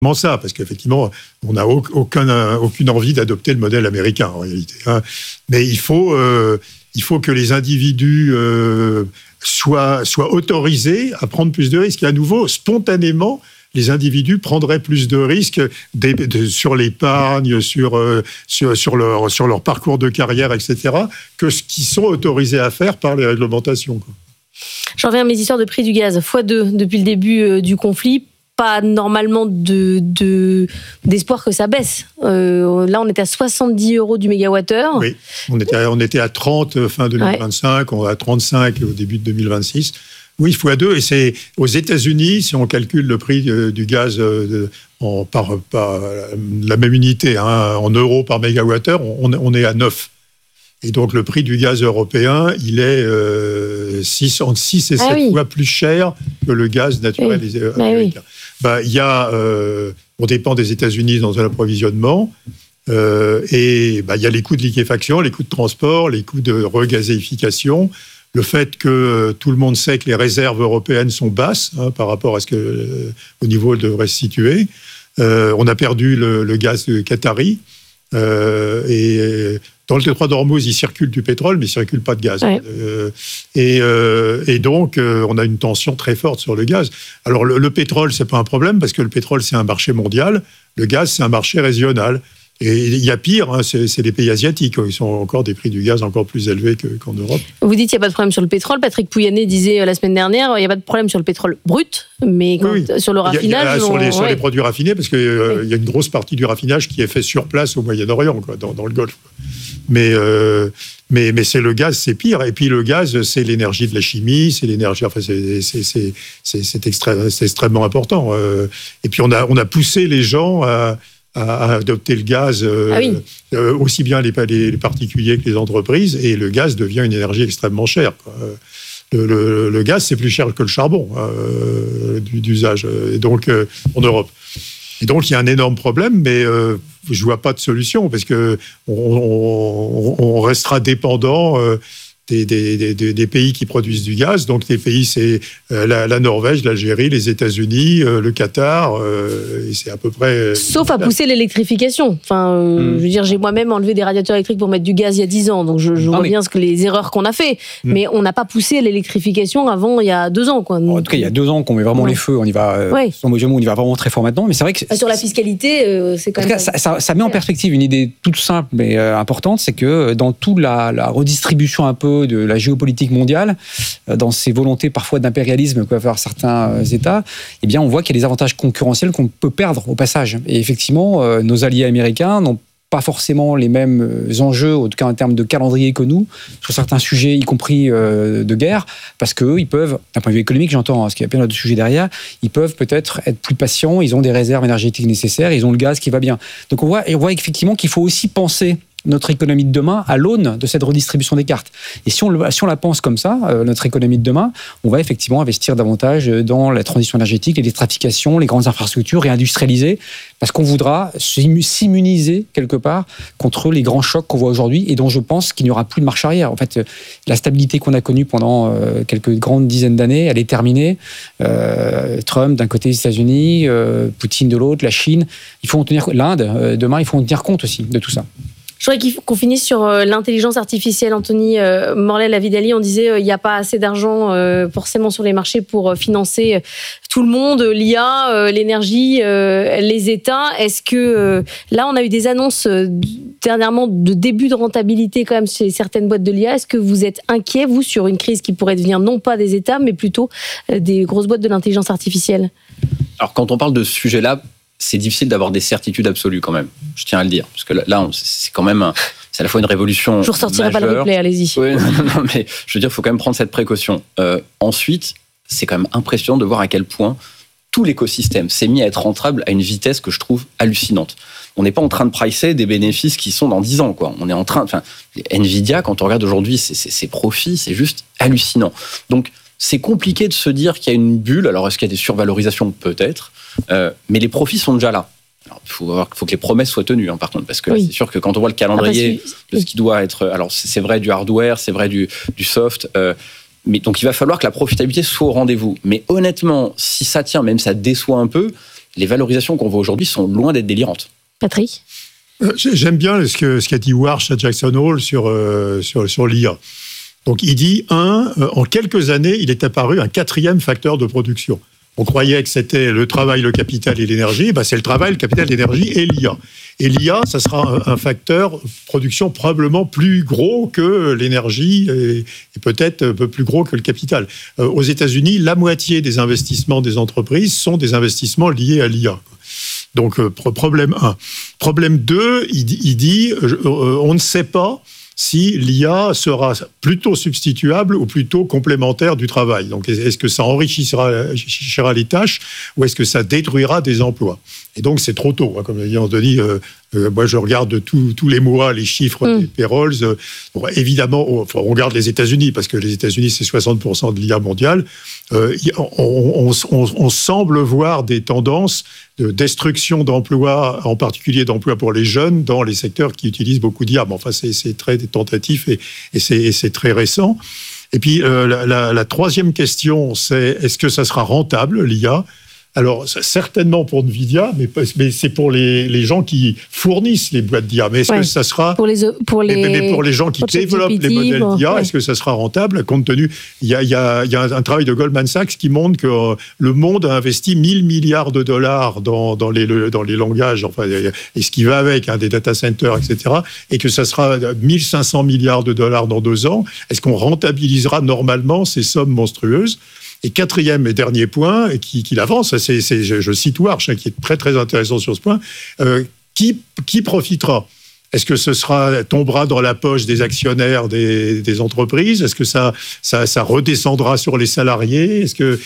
ça, parce qu'effectivement, on n'a aucune envie d'adopter le modèle américain, en réalité. Hein. Mais il faut que les individus soient autorisés à prendre plus de risques. Et à nouveau, spontanément, les individus prendraient plus de risques sur l'épargne, sur leur parcours de carrière, etc., que ce qu'ils sont autorisés à faire par les réglementations. Quoi. J'en reviens à mes histoires de prix du gaz. x2 depuis le début du conflit. Pas normalement d'espoir que ça baisse. Là, on était à 70 € du mégawattheure. Oui, on était à 30 fin 2025, on est à 35 au début de 2026. Oui, x2, et c'est aux États-Unis, si on calcule le prix du gaz par la même unité, hein, en euros par mégawattheure, on est à 9. Et donc, le prix du gaz européen, il est entre 6 et 7 fois plus cher que le gaz naturel américain. On dépend des États-Unis dans un approvisionnement, et il y a les coûts de liquéfaction, les coûts de transport, les coûts de regazéification, le fait que tout le monde sait que les réserves européennes sont basses par rapport à au niveau où elles devraient se situer. On a perdu le gaz qatari, et dans le détroit d'Ormuz, il circule du pétrole, mais il ne circule pas de gaz. Ouais. Et donc, on a une tension très forte sur le gaz. Alors, le pétrole, ce n'est pas un problème, parce que le pétrole, c'est un marché mondial. Le gaz, c'est un marché régional. Et il y a pire, hein, c'est les pays asiatiques. Ils ont encore des prix du gaz encore plus élevés qu'en Europe. Vous dites qu'il n'y a pas de problème sur le pétrole. Patrick Pouyanné disait la semaine dernière, il n'y a pas de problème sur le pétrole brut, mais sur le raffinage... Sur les produits raffinés, parce qu'il y a une grosse partie du raffinage qui est fait sur place au Moyen-Orient, dans le Golfe. Mais c'est le gaz, c'est pire. Et puis le gaz, c'est l'énergie de la chimie, c'est l'énergie... Enfin, c'est extrêmement important. Et puis on a poussé les gens à adopter le gaz, aussi bien les particuliers que les entreprises, et le gaz devient une énergie extrêmement chère. Quoi. Le gaz, c'est plus cher que le charbon d'usage, et donc en Europe. Et donc, il y a un énorme problème, mais je ne vois pas de solution, parce qu'on restera dépendant des pays qui produisent du gaz. Donc, les pays, c'est la Norvège, l'Algérie, les États-Unis, le Qatar, et c'est à peu près... Sauf à pousser l'électrification. Enfin, je veux dire, j'ai moi-même enlevé des radiateurs électriques pour mettre du gaz il y a 10 ans, donc je vois bien les erreurs qu'on a fait. Mais on n'a pas poussé l'électrification avant il y a 2 ans. Quoi. En tout cas, il y a 2 ans qu'on met vraiment les feux, on y va, on y va vraiment très fort maintenant. Mais c'est vrai que... Sur la fiscalité, c'est quand même... Ça met en perspective une idée toute simple mais importante, c'est que dans toute la redistribution un peu de la géopolitique mondiale, dans ces volontés parfois d'impérialisme que peuvent avoir certains États, eh bien, on voit qu'il y a des avantages concurrentiels qu'on peut perdre au passage. Et effectivement, nos alliés américains n'ont pas forcément les mêmes enjeux, en tout cas en termes de calendrier que nous, sur certains sujets, y compris de guerre, parce qu'eux, ils peuvent, d'un point de vue économique, j'entends, parce qu'il y a plein d'autres sujets derrière, ils peuvent peut-être être plus patients, ils ont des réserves énergétiques nécessaires, ils ont le gaz qui va bien. Donc on voit effectivement qu'il faut aussi penser notre économie de demain à l'aune de cette redistribution des cartes. Et si on la pense comme ça, notre économie de demain, on va effectivement investir davantage dans la transition énergétique, l'électrification, les grandes infrastructures, réindustrialiser, parce qu'on voudra s'immuniser quelque part contre les grands chocs qu'on voit aujourd'hui et dont je pense qu'il n'y aura plus de marche arrière. En fait, la stabilité qu'on a connue pendant quelques grandes dizaines d'années, elle est terminée. Trump d'un côté, les États-Unis, Poutine de l'autre, la Chine, l'Inde, demain, il faut en tenir compte aussi de tout ça. Je voudrais qu'on finisse sur l'intelligence artificielle. Anthony Morlet-Lavidali, on disait il n'y a pas assez d'argent forcément sur les marchés pour financer tout le monde, l'IA, l'énergie, les États. Est-ce que là, on a eu des annonces dernièrement de début de rentabilité quand même chez certaines boîtes de l'IA. Est-ce que vous êtes inquiet, vous, sur une crise qui pourrait venir non pas des États, mais plutôt des grosses boîtes de l'intelligence artificielle ? Alors, quand on parle de ce sujet-là, c'est difficile d'avoir des certitudes absolues quand même, je tiens à le dire. Parce que là, c'est quand même... C'est à la fois une révolution. Je ne ressortirai pas le replay, allez-y. Oui, non, mais je veux dire, il faut quand même prendre cette précaution. Ensuite, c'est quand même impressionnant de voir à quel point tout l'écosystème s'est mis à être rentable à une vitesse que je trouve hallucinante. On n'est pas en train de pricer des bénéfices qui sont dans 10 ans, quoi. On est en train... Enfin, Nvidia, quand on regarde aujourd'hui ses profits, c'est juste hallucinant. Donc, c'est compliqué de se dire qu'il y a une bulle. Alors, est-ce qu'il y a des survalorisations ? Peut-être. Mais les profits sont déjà là. Il faut que les promesses soient tenues, par contre, parce que là, c'est sûr que quand on voit le calendrier de ce qui doit être... Alors, c'est vrai du hardware, c'est vrai du soft, mais donc il va falloir que la profitabilité soit au rendez-vous. Mais honnêtement, si ça tient, même ça déçoit un peu, les valorisations qu'on voit aujourd'hui sont loin d'être délirantes. Patrick ? J'aime bien ce qu'a dit Warsh à Jackson Hole sur l'IA. Donc il dit, en quelques années, il est apparu un 4e facteur de production. On croyait que c'était le travail, le capital et l'énergie. C'est le travail, le capital, l'énergie et l'IA. Et l'IA, ça sera un facteur de production probablement plus gros que l'énergie et peut-être un peu plus gros que le capital. Aux États-Unis, la moitié des investissements des entreprises sont des investissements liés à l'IA. Donc, problème 1. Problème 2, il dit, on ne sait pas si l'IA sera plutôt substituable ou plutôt complémentaire du travail. Donc, est-ce que ça enrichira les tâches ou est-ce que ça détruira des emplois ? Et donc, c'est trop tôt. Comme dit Anthony, moi, je regarde tous les mois les chiffres des payrolls. Évidemment, on regarde les États-Unis, parce que les États-Unis, c'est 60% de l'IA mondiale. On semble voir des tendances de destruction d'emplois, en particulier d'emplois pour les jeunes, dans les secteurs qui utilisent beaucoup d'IA. Mais enfin, c'est très tentatif et c'est très récent. Et puis, la troisième question, c'est est-ce que ça sera rentable, l'IA ? Alors, certainement pour Nvidia, mais c'est pour les gens qui fournissent les boîtes d'IA. Mais est-ce que ça sera... Pour les gens qui développent les modèles d'IA, est-ce que ça sera rentable, compte tenu... Il y a un travail de Goldman Sachs qui montre que le monde a investi 1000 milliards de dollars dans les langages, enfin, et ce qui va avec, des data centers, etc., et que ça sera 1500 milliards de dollars dans 2 ans. Est-ce qu'on rentabilisera normalement ces sommes monstrueuses ? Et 4e et dernier point, qu'il avance, je cite Warsh, qui est très très intéressant sur ce point, qui profitera ? Est-ce que tombera dans la poche des actionnaires des entreprises ? Est-ce que ça redescendra sur les salariés ?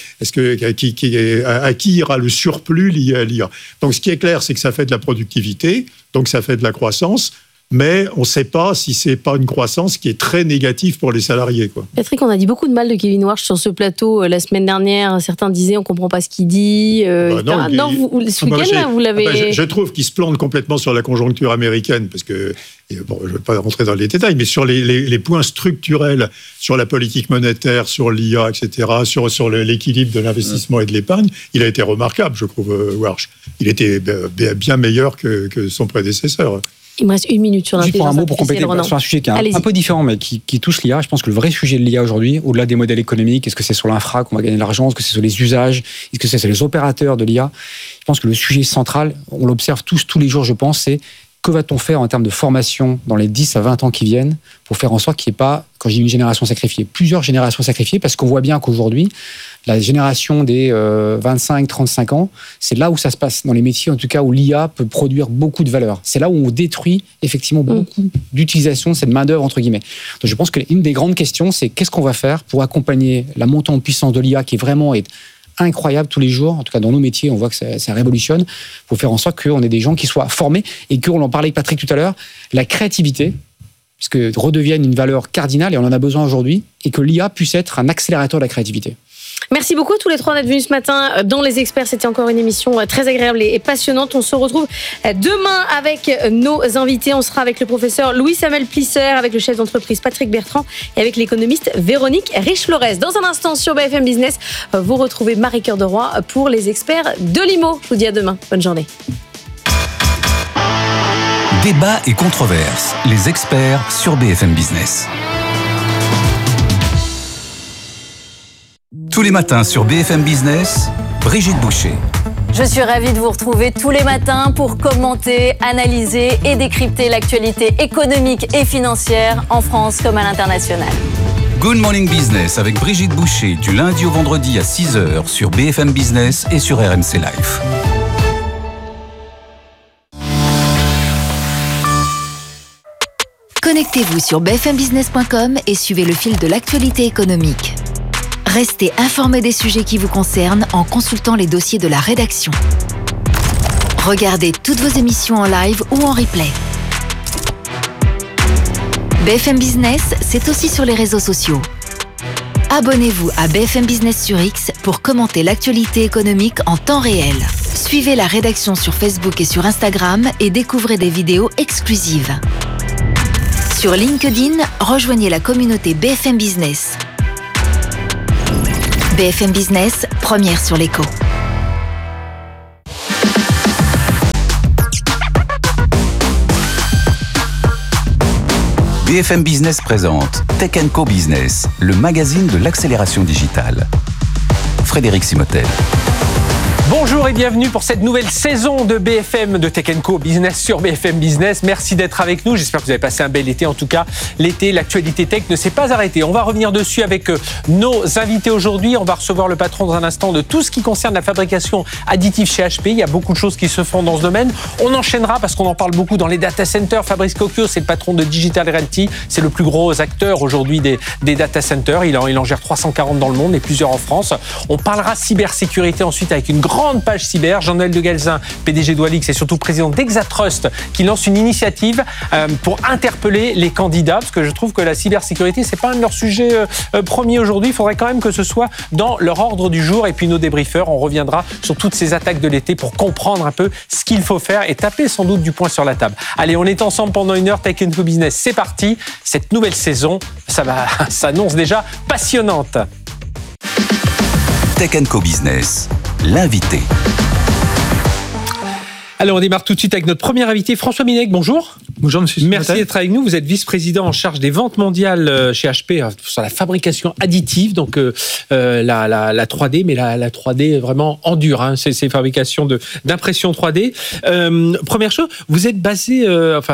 À qui ira le surplus lié à l'IA ? Donc ce qui est clair, c'est que ça fait de la productivité, donc ça fait de la croissance. Mais on ne sait pas si ce n'est pas une croissance qui est très négative pour les salariés, quoi. Patrick, on a dit beaucoup de mal de Kevin Warsh sur ce plateau la semaine dernière. Certains disaient on ne comprend pas ce qu'il dit. Ce week-end, vous l'avez... Je trouve qu'il se plante complètement sur la conjoncture américaine, parce que, je ne vais pas rentrer dans les détails, mais sur les points structurels, sur la politique monétaire, sur l'IA, etc., sur l'équilibre de l'investissement et de l'épargne, il a été remarquable, je trouve, Warsh. Il était bien meilleur que son prédécesseur. Il me reste 1 minute sur l'intelligence artificielle. Juste pour un mot pour compléter, sur un sujet qui est un peu différent, mais qui touche l'IA. Je pense que le vrai sujet de l'IA aujourd'hui, au-delà des modèles économiques, est-ce que c'est sur l'infra qu'on va gagner de l'argent, est-ce que c'est sur les usages, est-ce que c'est sur les opérateurs de l'IA ? Je pense que le sujet central, on l'observe tous les jours, je pense, c'est que va-t-on faire en termes de formation dans les 10 à 20 ans qui viennent pour faire en sorte qu'il n'y ait pas, quand je dis une génération sacrifiée, plusieurs générations sacrifiées, parce qu'on voit bien qu'aujourd'hui, la génération des 25-35 ans, c'est là où ça se passe, dans les métiers en tout cas où l'IA peut produire beaucoup de valeur. C'est là où on détruit effectivement beaucoup d'utilisation de cette main-d'œuvre, entre guillemets. Donc je pense qu'une des grandes questions, c'est qu'est-ce qu'on va faire pour accompagner la montée en puissance de l'IA qui est incroyable tous les jours, en tout cas dans nos métiers, on voit que ça révolutionne, pour faire en sorte qu'on ait des gens qui soient formés et qu'on en parlait avec Patrick tout à l'heure, la créativité, puisque redevienne une valeur cardinale, et on en a besoin aujourd'hui, et que l'IA puisse être un accélérateur de la créativité. Merci beaucoup à tous les 3 d'être venus ce matin dans Les Experts. C'était encore une émission très agréable et passionnante. On se retrouve demain avec nos invités. On sera avec le professeur Louis-Samuel Plisser, avec le chef d'entreprise Patrick Bertrand et avec l'économiste Véronique Riche-Flores. Dans un instant sur BFM Business, vous retrouvez Marie-Cœur de Roy pour Les Experts de l'IMO. Je vous dis à demain. Bonne journée. Débat et controverses. Les Experts sur BFM Business. Tous les matins sur BFM Business, Brigitte Boucher. Je suis ravie de vous retrouver tous les matins pour commenter, analyser et décrypter l'actualité économique et financière en France comme à l'international. Good Morning Business avec Brigitte Boucher du lundi au vendredi à 6h sur BFM Business et sur RMC Live. Connectez-vous sur bfmbusiness.com et suivez le fil de l'actualité économique. Restez informés des sujets qui vous concernent en consultant les dossiers de la rédaction. Regardez toutes vos émissions en live ou en replay. BFM Business, c'est aussi sur les réseaux sociaux. Abonnez-vous à BFM Business sur X pour commenter l'actualité économique en temps réel. Suivez la rédaction sur Facebook et sur Instagram et découvrez des vidéos exclusives. Sur LinkedIn, rejoignez la communauté BFM Business. BFM Business, première sur l'écho. BFM Business présente Tech & Co Business, le magazine de l'accélération digitale. Frédéric Simotel. Bonjour et bienvenue pour cette nouvelle saison de BFM de Tech & Co Business sur BFM Business. Merci d'être avec nous. J'espère que vous avez passé un bel été. En tout cas, l'été, l'actualité tech ne s'est pas arrêtée. On va revenir dessus avec nos invités aujourd'hui. On va recevoir le patron dans un instant de tout ce qui concerne la fabrication additive chez HP. Il y a beaucoup de choses qui se font dans ce domaine. On enchaînera parce qu'on en parle beaucoup dans les data centers. Fabrice Cocchio, c'est le patron de Digital Realty. C'est le plus gros acteur aujourd'hui des data centers. Il en gère 340 dans le monde et plusieurs en France. On parlera cybersécurité ensuite avec une grande page cyber. Jean-Noël de Galzin, PDG d'Oilix et surtout président d'Exatrust, qui lance une initiative pour interpeller les candidats, parce que je trouve que la cybersécurité, c'est pas un de leurs sujets premiers aujourd'hui. Il faudrait quand même que ce soit dans leur ordre du jour. Et puis nos débriefeurs, on reviendra sur toutes ces attaques de l'été pour comprendre un peu ce qu'il faut faire et taper sans doute du poing sur la table. Allez, on est ensemble pendant une heure. Tech & Co Business, c'est parti. Cette nouvelle saison, ça s'annonce déjà passionnante. Tech & Co Business, l'invité. Alors, on démarre tout de suite avec notre premier invité, François Minec. Bonjour. Bonjour, monsieur. Merci d'être avec nous. Vous êtes vice-président en charge des ventes mondiales chez HP sur la fabrication additive, donc la 3D, mais la 3D vraiment en dur. Hein, c'est fabrication d'impression 3D. Première chose, vous êtes basé,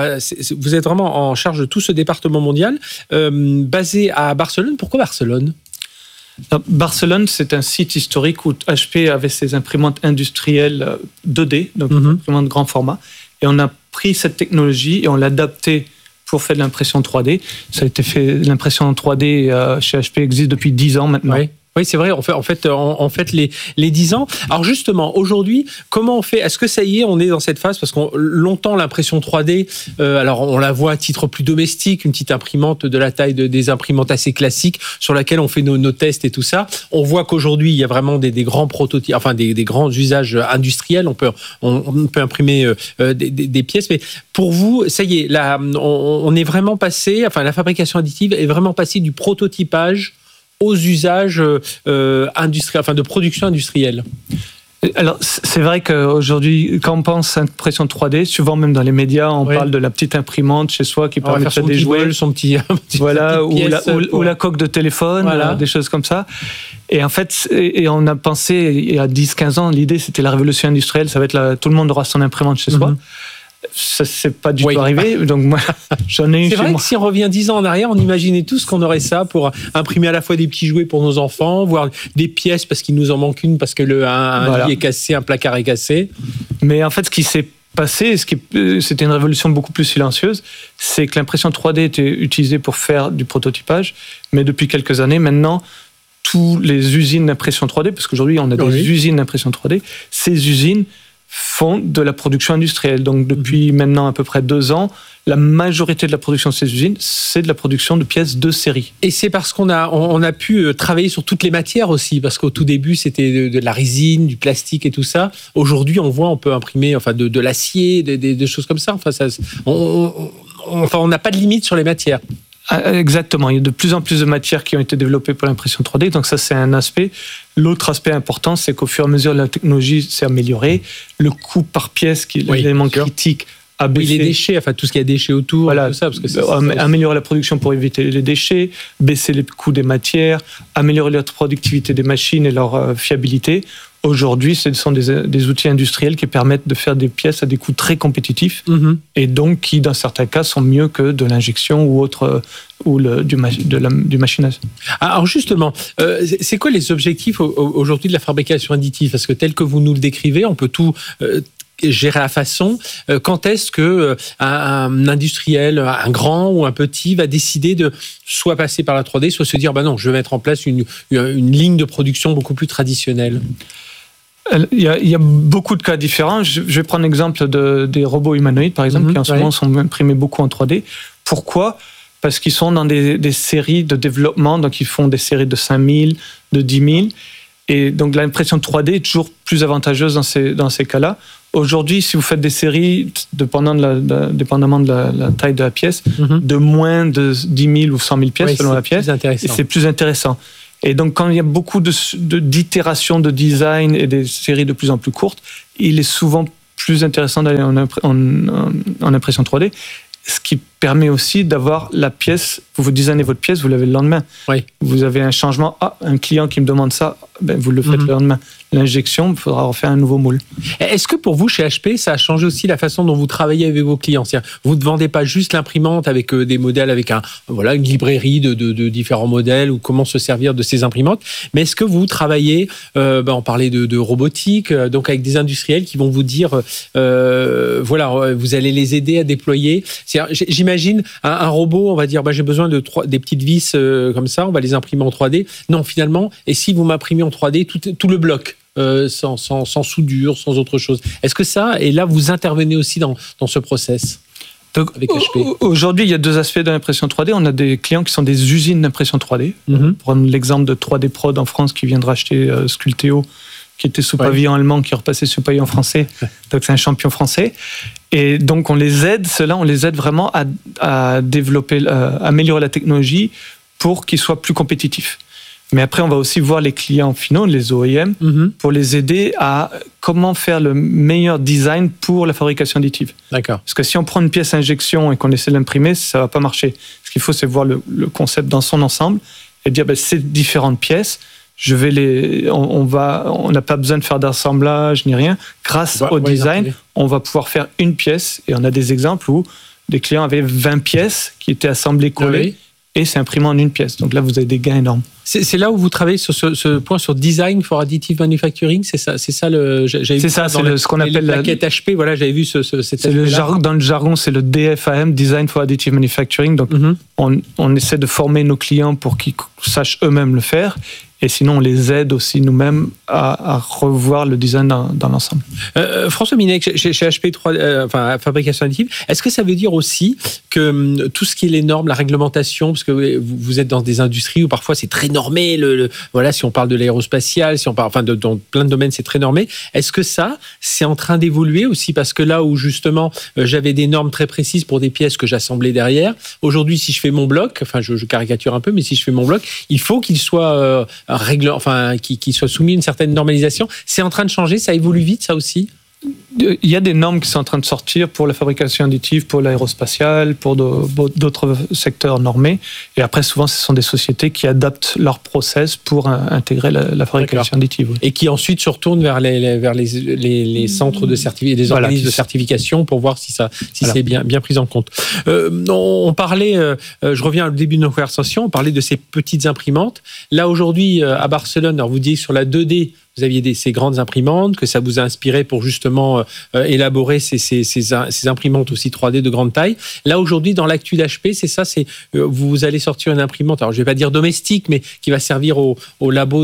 vous êtes vraiment en charge de tout ce département mondial, basé à Barcelone. Pourquoi Barcelone ? Barcelone, c'est un site historique où HP avait ses imprimantes industrielles 2D, donc imprimantes de grand format. Et on a pris cette technologie et on l'a adaptée pour faire de l'impression 3D. Ça a été fait, l'impression 3D chez HP existe depuis 10 ans maintenant. Oui, c'est vrai. En fait, les 10 ans. Alors justement, aujourd'hui, comment on fait ? Est-ce que ça y est, on est dans cette phase ? Parce que longtemps, l'impression 3D, alors on la voit à titre plus domestique, une petite imprimante de la taille des imprimantes assez classiques sur laquelle on fait nos tests et tout ça. On voit qu'aujourd'hui, il y a vraiment des grands prototypes, enfin des grands usages industriels. On peut imprimer des pièces. Mais pour vous, ça y est, là, on est vraiment passé. Enfin, la fabrication additive est vraiment passée du prototypage aux usages industriels, enfin de production industrielle. Alors, c'est vrai qu'aujourd'hui, quand on pense à impression 3D, souvent même dans les médias, on parle de la petite imprimante chez soi qui permet de faire des jouets. Voilà, ou la coque de téléphone, voilà. Des choses comme ça. Et en fait, on a pensé, il y a 10-15 ans, l'idée c'était la révolution industrielle, ça va être tout le monde aura son imprimante chez soi. Ça c'est pas du tout arrivé, donc moi j'en ai eu. C'est vrai que si on revient 10 ans en arrière, on imaginait tous qu'on aurait ça pour imprimer à la fois des petits jouets pour nos enfants, voire des pièces parce qu'il nous en manque une parce que un lit est cassé, un placard est cassé. Mais en fait, ce qui s'est passé, c'était une révolution beaucoup plus silencieuse, c'est que l'impression 3D était utilisée pour faire du prototypage, mais depuis quelques années maintenant, toutes les usines d'impression 3D, parce qu'aujourd'hui on a des usines d'impression 3D, ces usines font de la production industrielle. Donc depuis maintenant à peu près 2 ans, la majorité de la production de ces usines, c'est de la production de pièces de série. Et c'est parce qu'on a pu travailler sur toutes les matières aussi, parce qu'au tout début c'était de la résine, du plastique et tout ça. Aujourd'hui on voit, on peut imprimer de l'acier, des choses comme ça. Enfin, on n'a pas de limite sur les matières. Exactement, il y a de plus en plus de matières qui ont été développées pour l'impression 3D, donc ça c'est un aspect. L'autre aspect important, c'est qu'au fur et à mesure la technologie s'est améliorée, le coût par pièce, qui est l'élément critique, a baissé. Les déchets, enfin tout ce qui a déchets autour, voilà, tout ça, parce que améliorer la production pour éviter les déchets, baisser les coûts des matières, améliorer la productivité des machines et leur fiabilité. Aujourd'hui, ce sont des outils industriels qui permettent de faire des pièces à des coûts très compétitifs et donc qui, dans certains cas, sont mieux que de l'injection ou autre du machinage. Alors justement, c'est quoi les objectifs aujourd'hui de la fabrication additive ? Parce que tel que vous nous le décrivez, on peut tout gérer à façon. Quand est-ce que un industriel, un grand ou un petit, va décider de soit passer par la 3D, soit se dire non, je vais mettre en place une ligne de production beaucoup plus traditionnelle ? Il y a beaucoup de cas différents. Je vais prendre l'exemple des robots humanoïdes, par exemple, qui en ce moment sont imprimés beaucoup en 3D. Pourquoi ? Parce qu'ils sont dans des séries de développement, donc ils font des séries de 5000, de 10 000. Et donc l'impression 3D est toujours plus avantageuse dans ces cas-là. Aujourd'hui, si vous faites des séries, dépendamment de la taille de la pièce, de moins de 10 000 ou 100 000 pièces selon la pièce, c'est plus intéressant. Et donc, quand il y a beaucoup d'itérations de design et des séries de plus en plus courtes, il est souvent plus intéressant d'aller en impression 3D, ce qui permet aussi d'avoir la pièce, vous designez votre pièce, vous l'avez le lendemain. Oui. Vous avez un changement, un client qui me demande ça, vous le faites le lendemain. L'injection, il faudra refaire un nouveau moule. Est-ce que pour vous, chez HP, ça a changé aussi la façon dont vous travaillez avec vos clients? C'est-à-dire, vous ne vendez pas juste l'imprimante avec des modèles, avec une librairie de différents modèles ou comment se servir de ces imprimantes, mais est-ce que vous travaillez, on parlait de robotique, donc avec des industriels qui vont vous dire, vous allez les aider à déployer. J'imagine un robot, on va dire, j'ai besoin des petites vis comme ça, on va les imprimer en 3D. Non, finalement, et si vous m'imprimez en 3D tout le bloc sans soudure, sans autre chose. Est-ce que ça, et là vous intervenez aussi dans ce process avec HP? Aujourd'hui, il y a deux aspects de l'impression 3D. On a des clients qui sont des usines d'impression 3D. Pour prendre l'exemple de 3D Prod en France qui vient de racheter Sculpteo, qui était sous pavillon allemand, qui est repassé sous pavillon français. Donc c'est un champion français. Et donc on les aide vraiment à développer, améliorer la technologie pour qu'ils soient plus compétitifs. Mais après, on va aussi voir les clients finaux, les OEM, pour les aider à comment faire le meilleur design pour la fabrication additive. D'accord. Parce que si on prend une pièce injection et qu'on essaie de l'imprimer, ça ne va pas marcher. Ce qu'il faut, c'est voir le concept dans son ensemble et dire, ces différentes pièces, on n'a pas besoin de faire d'assemblage ni rien. Grâce au design, on va pouvoir faire une pièce. Et on a des exemples où des clients avaient 20 pièces qui étaient assemblées, collées. Et c'est imprimé en une pièce. Donc là, vous avez des gains énormes. C'est là où vous travaillez sur ce point sur design for additive manufacturing. C'est ça ce qu'on appelle la plaquette HP. Voilà, j'avais vu cette. Dans le jargon, c'est le DFAM, Design for Additive Manufacturing. Donc, on essaie de former nos clients pour qu'ils sachent eux-mêmes le faire. Et sinon, on les aide aussi nous-mêmes à revoir le design dans l'ensemble. François Minet, chez HP 3, fabrication additive, est-ce que ça veut dire aussi que tout ce qui est les normes, la réglementation, parce que vous êtes dans des industries où parfois c'est très normé, si on parle de l'aérospatial, si on parle, dans plein de domaines c'est très normé. Est-ce que ça, c'est en train d'évoluer aussi, parce que là où justement j'avais des normes très précises pour des pièces que j'assemblais derrière, aujourd'hui si je fais mon bloc, je caricature un peu, mais si je fais mon bloc, il faut qu'il soit qui soit soumis à une certaine normalisation. C'est en train de changer, ça évolue vite, ça aussi? Il y a des normes qui sont en train de sortir pour la fabrication additive, pour l'aérospatiale, pour d'autres secteurs normés. Et après, souvent, ce sont des sociétés qui adaptent leur process pour intégrer la fabrication additive. Oui. Et qui ensuite se retournent vers les centres de certification, des organismes de certification pour voir si c'est bien pris en compte. On parlait, je reviens au début de nos conversations, on parlait de ces petites imprimantes. Là, aujourd'hui, à Barcelone, alors vous dites sur la 2D, vous aviez ces grandes imprimantes, que ça vous a inspiré pour justement élaborer ces imprimantes aussi 3D de grande taille. Là, aujourd'hui, dans l'actu d'HP, c'est ça, vous allez sortir une imprimante, alors je ne vais pas dire domestique, mais qui va servir au labo,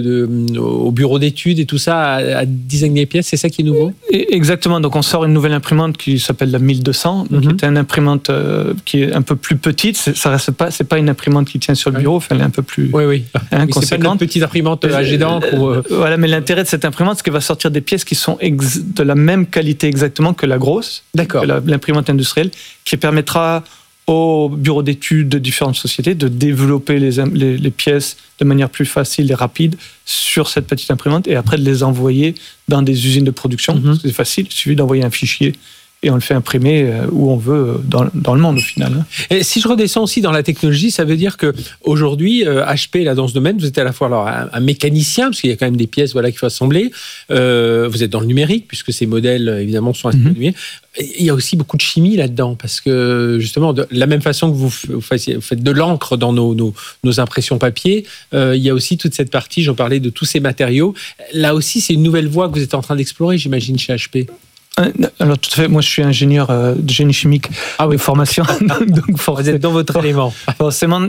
au bureau d'études et tout ça, à designer les pièces, c'est ça qui est nouveau? Exactement, donc on sort une nouvelle imprimante qui s'appelle la 1200, qui est une imprimante qui est un peu plus petite, c'est pas une imprimante qui tient sur le bureau, elle est un peu plus conséquente. C'est pas une petite imprimante à jet d'encre Voilà, mais l'intérêt de cette imprimante, c'est qu'elle va sortir des pièces qui sont de la même qualité exactement que la grosse, l'imprimante industrielle, qui permettra aux bureaux d'études de différentes sociétés de développer les pièces de manière plus facile et rapide sur cette petite imprimante et après de les envoyer dans des usines de production. C'est facile, il suffit d'envoyer un fichier et on le fait imprimer où on veut dans le monde au final. Et si je redescends aussi dans la technologie, ça veut dire qu'aujourd'hui, HP, là, dans ce domaine, vous êtes à la fois un mécanicien, parce qu'il y a quand même des pièces qu'il faut assembler, vous êtes dans le numérique, puisque ces modèles, évidemment, sont numériques. Il y a aussi beaucoup de chimie là-dedans, parce que justement, de la même façon que vous faites de l'encre dans nos impressions papier, il y a aussi toute cette partie, j'en parlais de tous ces matériaux. Là aussi, c'est une nouvelle voie que vous êtes en train d'explorer, j'imagine, chez HP. Alors tout à fait, moi je suis ingénieur de génie chimique de formation. Donc vous êtes dans votre élément. Forcément,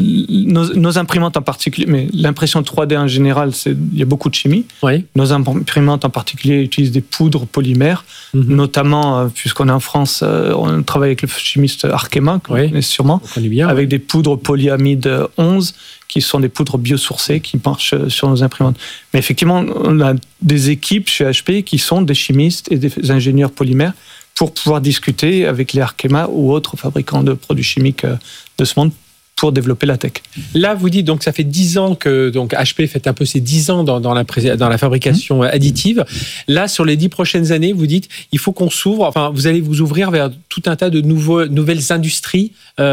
nos imprimantes en particulier, mais l'impression 3D en général, il y a beaucoup de chimie. Oui. Nos imprimantes en particulier utilisent des poudres polymères, notamment, puisqu'on est en France, on travaille avec le chimiste Arkema, qu'on connaît sûrement, avec des poudres polyamide 11, qui sont des poudres biosourcées qui marchent sur nos imprimantes. Mais effectivement, on a des équipes chez HP qui sont des chimistes et des ingénieurs polymères pour pouvoir discuter avec les Arkema ou autres fabricants de produits chimiques de ce monde pour développer la tech. Là, vous dites, donc ça fait 10 ans que donc, HP fait un peu ses 10 ans dans la fabrication additive. Là, sur les 10 prochaines années, vous dites, il faut qu'on s'ouvre, enfin, vous allez vous ouvrir vers tout un tas de nouvelles industries,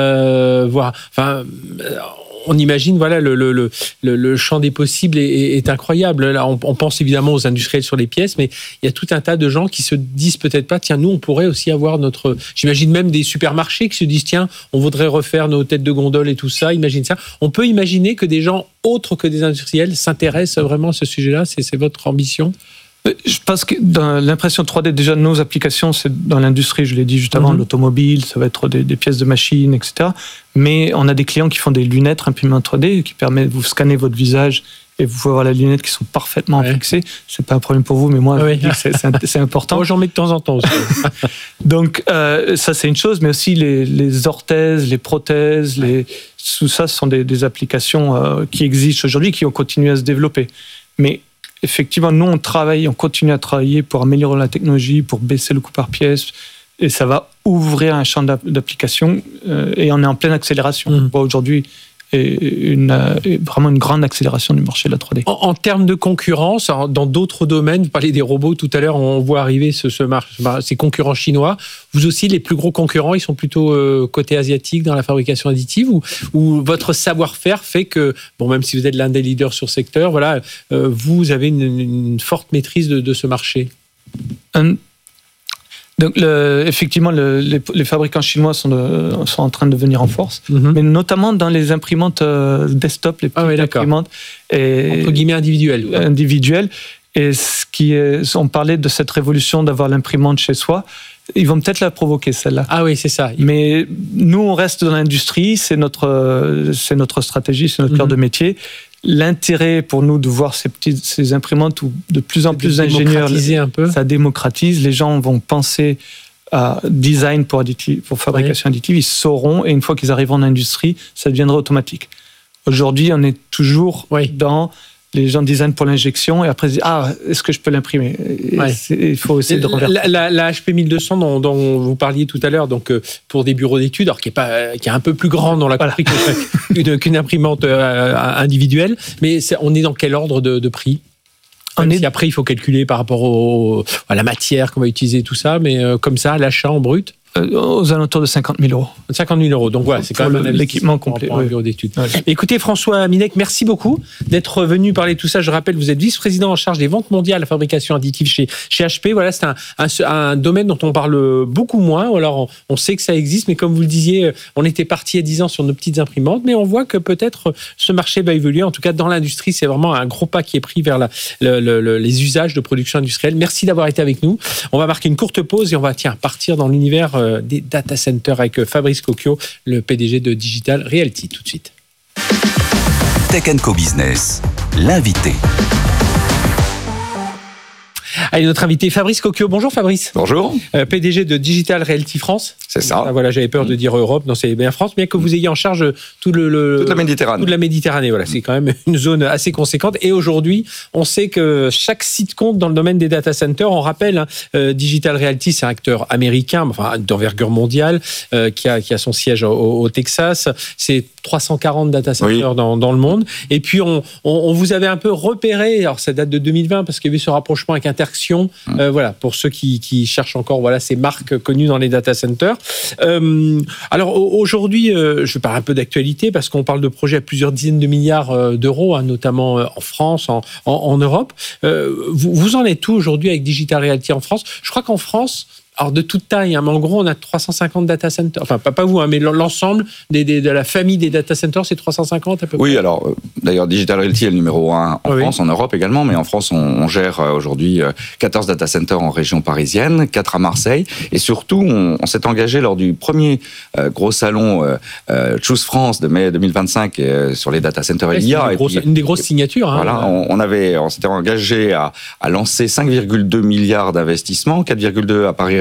on imagine, voilà, le champ des possibles est incroyable. Là, on pense évidemment aux industriels sur les pièces, mais il y a tout un tas de gens qui se disent peut-être pas, tiens, nous, on pourrait aussi avoir j'imagine même des supermarchés qui se disent, tiens, on voudrait refaire nos têtes de gondole et tout ça, imagine ça. On peut imaginer que des gens autres que des industriels s'intéressent vraiment à ce sujet-là, c'est votre ambition? Je pense que dans l'impression 3D, déjà, nos applications, c'est dans l'industrie, je l'ai dit juste avant, l'automobile, ça va être des pièces de machines, etc. Mais on a des clients qui font des lunettes imprimées en 3D qui permettent de vous scanner votre visage et vous pouvez avoir les lunettes qui sont parfaitement fixées. C'est pas un problème pour vous, mais moi, c'est important. Moi, j'en mets de temps en temps aussi. Donc, ça, c'est une chose, mais aussi les orthèses, les prothèses, tout ça, ce sont des applications qui existent aujourd'hui, qui ont continué à se développer. Mais effectivement, nous, on continue à travailler pour améliorer la technologie, pour baisser le coût par pièce, et ça va ouvrir un champ d'application, et on est en pleine accélération. On voit aujourd'hui vraiment une grande accélération du marché de la 3D. En termes de concurrence, dans d'autres domaines, vous parlez des robots tout à l'heure, on voit arriver ces concurrents chinois. Vous aussi, les plus gros concurrents, ils sont plutôt côté asiatique dans la fabrication additive, ou votre savoir-faire fait que, bon, même si vous êtes l'un des leaders sur ce secteur, voilà, vous avez une forte maîtrise de ce marché? Donc, effectivement, les fabricants chinois sont en train de venir en force, mais notamment dans les imprimantes desktop, les petites imprimantes. Entre guillemets individuelles. Et on parlait de cette révolution d'avoir l'imprimante chez soi. Ils vont peut-être la provoquer, celle-là. Ah oui, c'est ça. Mais nous, on reste dans l'industrie, c'est notre stratégie, c'est notre cœur de métier. L'intérêt pour nous de voir ces imprimantes où de plus en plus d'ingénieurs, ça démocratise. Les gens vont penser à design pour fabrication additive, ils sauront, et une fois qu'ils arriveront en industrie, ça deviendra automatique. Aujourd'hui, on est toujours dans les gens design pour l'injection, et après, ils disent, est-ce que je peux l'imprimer? Il faut essayer de revertir. La HP 1200 dont vous parliez tout à l'heure, donc pour des bureaux d'études, alors qui est un peu plus grand dans la compris qu'une imprimante individuelle, mais on est dans quel ordre de prix? Après, il faut calculer par rapport à la matière qu'on va utiliser, tout ça, mais comme ça, l'achat en brut? Aux alentours de 50 000 euros. 50 000 euros. Donc voilà, c'est quand même l'équipement complet. Pour un bureau d'études. Écoutez, François Minec, merci beaucoup d'être venu parler de tout ça. Je rappelle, vous êtes vice-président en charge des ventes mondiales à la fabrication additive chez HP. Voilà, c'est un domaine dont on parle beaucoup moins. Alors, on sait que ça existe, mais comme vous le disiez, on était parti il y a 10 ans sur nos petites imprimantes, mais on voit que peut-être ce marché va évoluer. En tout cas, dans l'industrie, c'est vraiment un gros pas qui est pris vers les usages de production industrielle. Merci d'avoir été avec nous. On va marquer une courte pause et on va partir dans l'univers des data centers avec Fabrice Cocchio, le PDG de Digital Realty. Tout de suite. Tech & Co Business, l'invité. Allez, notre invité Fabrice Cocchio. Bonjour Fabrice. Bonjour. PDG de Digital Realty France. C'est ça. Voilà, j'avais peur de dire Europe, non, c'est bien France, bien que vous ayez en charge toute la Méditerranée. Toute la Méditerranée, voilà, c'est quand même une zone assez conséquente. Et aujourd'hui, on sait que chaque site compte dans le domaine des data centers. On rappelle, Digital Realty, c'est un acteur américain, enfin d'envergure mondiale, qui a son siège au Texas. C'est 340 data centers dans le monde. Et puis on vous avait un peu repéré. Alors ça date de 2020 parce qu'il y avait ce rapprochement avec Interxion. Voilà, pour ceux qui cherchent encore, voilà, ces marques connues dans les data centers. Alors aujourd'hui, je parle un peu d'actualité parce qu'on parle de projets à plusieurs dizaines de milliards d'euros, notamment en France, en Europe. Vous en êtes où aujourd'hui avec Digital Realty en France? Je crois qu'en France, alors de toute taille, mais en gros, on a 350 data centers. Enfin, pas vous, mais l'ensemble de la famille des data centers, c'est 350 à peu près. Oui, alors d'ailleurs, Digital Realty est le numéro 1 en France, en Europe également, mais en France, on gère aujourd'hui 14 data centers en région parisienne, 4 à Marseille, et surtout, on s'est engagé lors du premier gros salon Choose France de mai 2025 sur les data centers IA. Une des grosses signatures. Voilà, on s'était engagé à lancer 5,2 milliards d'investissements, 4,2 à Paris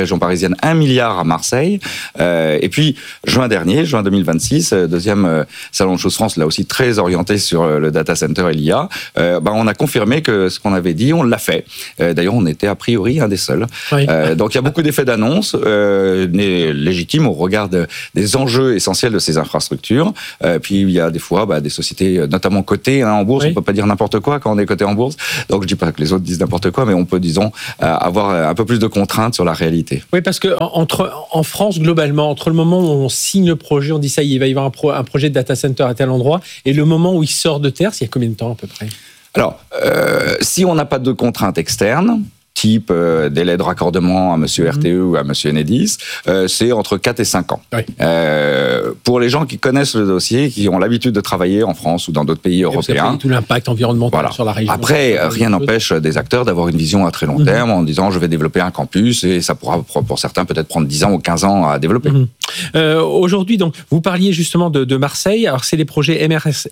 région parisienne, 1 milliard à Marseille. Et puis, juin 2026, deuxième salon de Chose France, là aussi très orienté sur le data center et l'IA, on a confirmé que ce qu'on avait dit, on l'a fait. D'ailleurs, on était a priori un des seuls. Oui. Donc, il y a beaucoup d'effets d'annonce légitimes au regard des enjeux essentiels de ces infrastructures. Puis, il y a des fois des sociétés, notamment cotées en bourse. Oui. On ne peut pas dire n'importe quoi quand on est coté en bourse. Donc, je ne dis pas que les autres disent n'importe quoi, mais on peut, disons, avoir un peu plus de contraintes sur la réalité. Oui, parce qu'en France, globalement, entre le moment où on signe le projet, on dit ça, il va y avoir un projet de data center à tel endroit, et le moment où il sort de terre, il y a combien de temps à peu près ? Alors, si on n'a pas de contraintes externes, type délai de raccordement à monsieur RTE ou à monsieur Enedis, c'est entre 4 et 5 ans. Oui. Pour les gens qui connaissent le dossier, qui ont l'habitude de travailler en France ou dans d'autres pays européens. Tout l'impact environnemental sur la région. Après, rien n'empêche des acteurs d'avoir une vision à très long terme en disant je vais développer un campus et ça pourra pour certains peut-être prendre 10 ans ou 15 ans à développer. Aujourd'hui, donc, vous parliez justement de Marseille. Alors, c'est les projets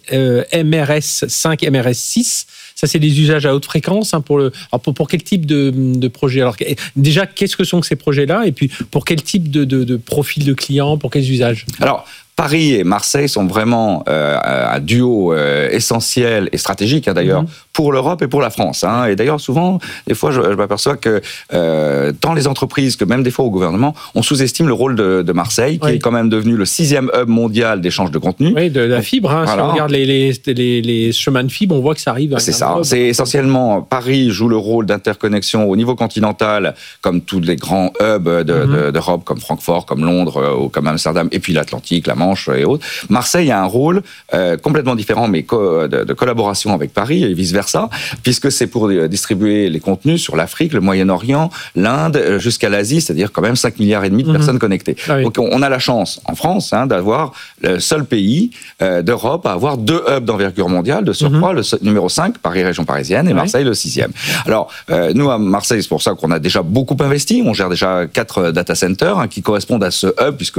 MRS 5, MRS 6. Ça, c'est des usages à haute fréquence pour quel type de projet ? Alors, déjà, qu'est-ce que sont ces projets-là ? Et puis, pour quel type de profil de clients ? Pour quels usages ? Alors, Paris et Marseille sont vraiment un duo essentiel et stratégique, d'ailleurs, pour l'Europe et pour la France. Et d'ailleurs, souvent, des fois, je m'aperçois que tant les entreprises que même des fois au gouvernement, on sous-estime le rôle de Marseille, qui est quand même devenu le 6e hub mondial d'échange de contenu. Oui, de la fibre. Voilà. Si on regarde les chemins de fibre, on voit que ça arrive. C'est ça. C'est essentiellement, Paris joue le rôle d'interconnexion au niveau continental, comme tous les grands hubs d'Europe, comme Francfort, comme Londres, ou comme Amsterdam, et puis l'Atlantique, la Manche et autres. Marseille a un rôle complètement différent, mais de collaboration avec Paris et vice-versa, puisque c'est pour distribuer les contenus sur l'Afrique, le Moyen-Orient, l'Inde, jusqu'à l'Asie, c'est-à-dire quand même 5,5 milliards de personnes connectées. Ah oui. Donc on a la chance, en France, d'avoir le seul pays d'Europe à avoir 2 hubs d'envergure mondiale, de surcroît, le numéro 5, Paris région parisienne, et Marseille le 6e. Alors, nous, à Marseille, c'est pour ça qu'on a déjà beaucoup investi. On gère déjà 4 data centers qui correspondent à ce hub, puisque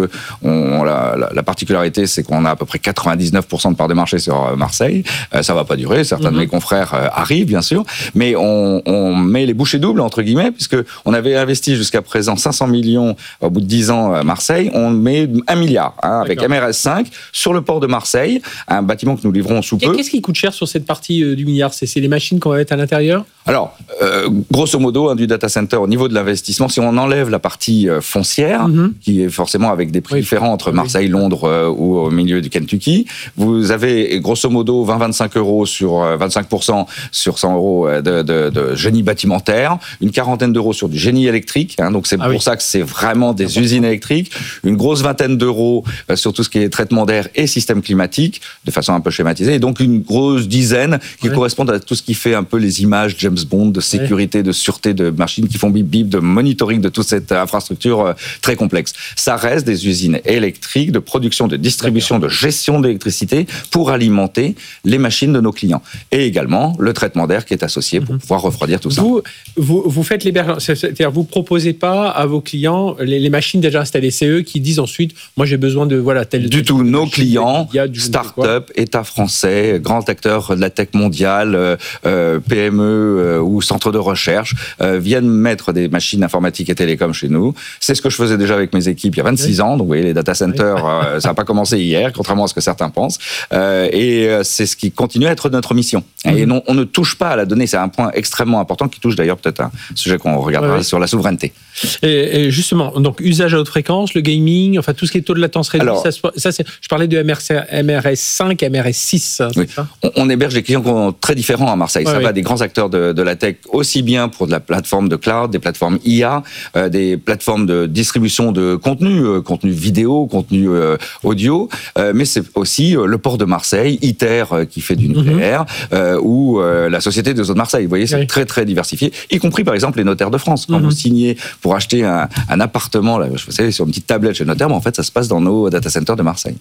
la particularité, c'est qu'on a à peu près 99% de part de marché sur Marseille. Ça ne va pas durer. Certains de mes confrères arrivent, bien sûr. Mais on met les bouchées doubles, entre guillemets, puisqu'on avait investi jusqu'à présent 500 millions au bout de 10 ans à Marseille. On met 1 milliard avec MRS 5 sur le port de Marseille, un bâtiment que nous livrons sous peu. Qu'est-ce qui coûte cher sur cette partie du milliard ? C'est les machines qu'on va mettre à l'intérieur ? Alors, grosso modo, du data center, au niveau de l'investissement, si on enlève la partie foncière, qui est forcément avec des prix différents entre Marseille, Londres ou au milieu du Kentucky, vous avez grosso modo 20-25 euros sur 25% sur 100 euros de génie bâtimentaire, une quarantaine d'euros sur du génie électrique, donc c'est pour ça que c'est vraiment des usines électriques, une grosse vingtaine d'euros sur tout ce qui est traitement d'air et système climatique, de façon un peu schématisée, et donc une grosse dizaine qui correspondent à tout ce qui fait un peu les images James Bond, de sécurité, de sûreté, de machines qui font bip-bip, de monitoring de toute cette infrastructure très complexe. Ça reste des usines électriques de production, de distribution, de gestion d'électricité pour alimenter les machines de nos clients. Et également le traitement d'air qui est associé pour pouvoir refroidir tout ça. Vous faites l'hébergement, c'est-à-dire vous ne proposez pas à vos clients les machines déjà installées, c'est eux qui disent ensuite, moi j'ai besoin de tel... Du tout, nos clients, start-up, État français, grands acteurs de la tech mondiale, PME ou centres de recherche, viennent mettre des machines informatiques et télécoms chez nous. C'est ce que je faisais déjà avec mes équipes il y a 26 ans, donc vous voyez, les data centers, ça n'a pas commencé hier, contrairement à ce que certains pensent, et c'est ce qui continue à être notre mission. Et non, on ne touche pas à la donnée, c'est un point extrêmement important qui touche d'ailleurs peut-être un sujet qu'on regardera sur la souveraineté. Et justement, donc usage à haute fréquence, le gaming, enfin tout ce qui est taux de latence réduit, je parlais de MRS 5, MRS 6. Oui. On héberge des clients très différents à Marseille. Ça va des grands acteurs de la tech, aussi bien pour de la plateforme de cloud, des plateformes IA, des plateformes de distribution de contenu vidéo, contenu audio, mais c'est aussi le port de Marseille, ITER qui fait du nucléaire, ou la Société des Eaux de Marseille. Vous voyez, c'est très très diversifié, y compris par exemple les notaires de France. Quand vous signez pour acheter un appartement, là, je sais, sur une petite tablette chez le notaire, mais en fait ça se passe dans nos data centers de Marseille.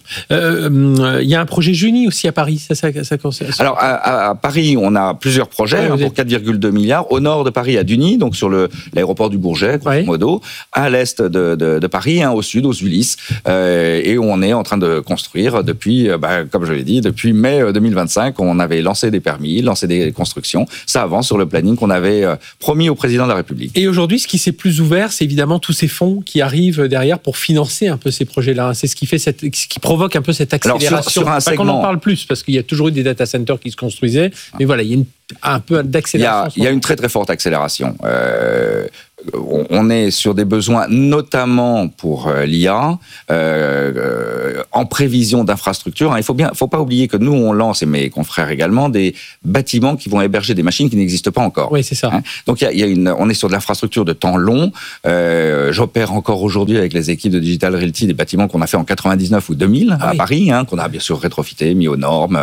Il y a un projet Juni aussi à Paris, ça concerne. Alors à Paris, on a plusieurs projets pour 4,2 milliards. Au nord de Paris, à Duny, donc sur l'aéroport du Bourget, grosso modo, à l'est de Paris, au sud, aux Ulysses, et on est en train de construire depuis, comme je l'ai dit, depuis mai 2025, on avait lancé des permis, lancé lancer des constructions. Ça avance sur le planning qu'on avait promis au président de la République. Et aujourd'hui, ce qui s'est plus ouvert, c'est évidemment tous ces fonds qui arrivent derrière pour financer un peu ces projets-là. C'est ce qui fait ce qui provoque un peu cette accélération. Alors sur un segment, qu'on en parle plus, parce qu'il y a toujours eu des data centers qui se construisaient. Mais voilà, il y a un peu d'accélération. Il y a une très très forte accélération. On est sur des besoins notamment pour l'IA, en prévision d'infrastructures. Il faut pas oublier que nous, on lance, et mes confrères également, des bâtiments qui vont héberger des machines qui n'existent pas encore. Oui, c'est ça. Donc on est sur de l'infrastructure de temps long. J'opère encore aujourd'hui avec les équipes de Digital Realty des bâtiments qu'on a fait en 99 ou 2000 à Paris, qu'on a bien sûr rétrofité, mis aux normes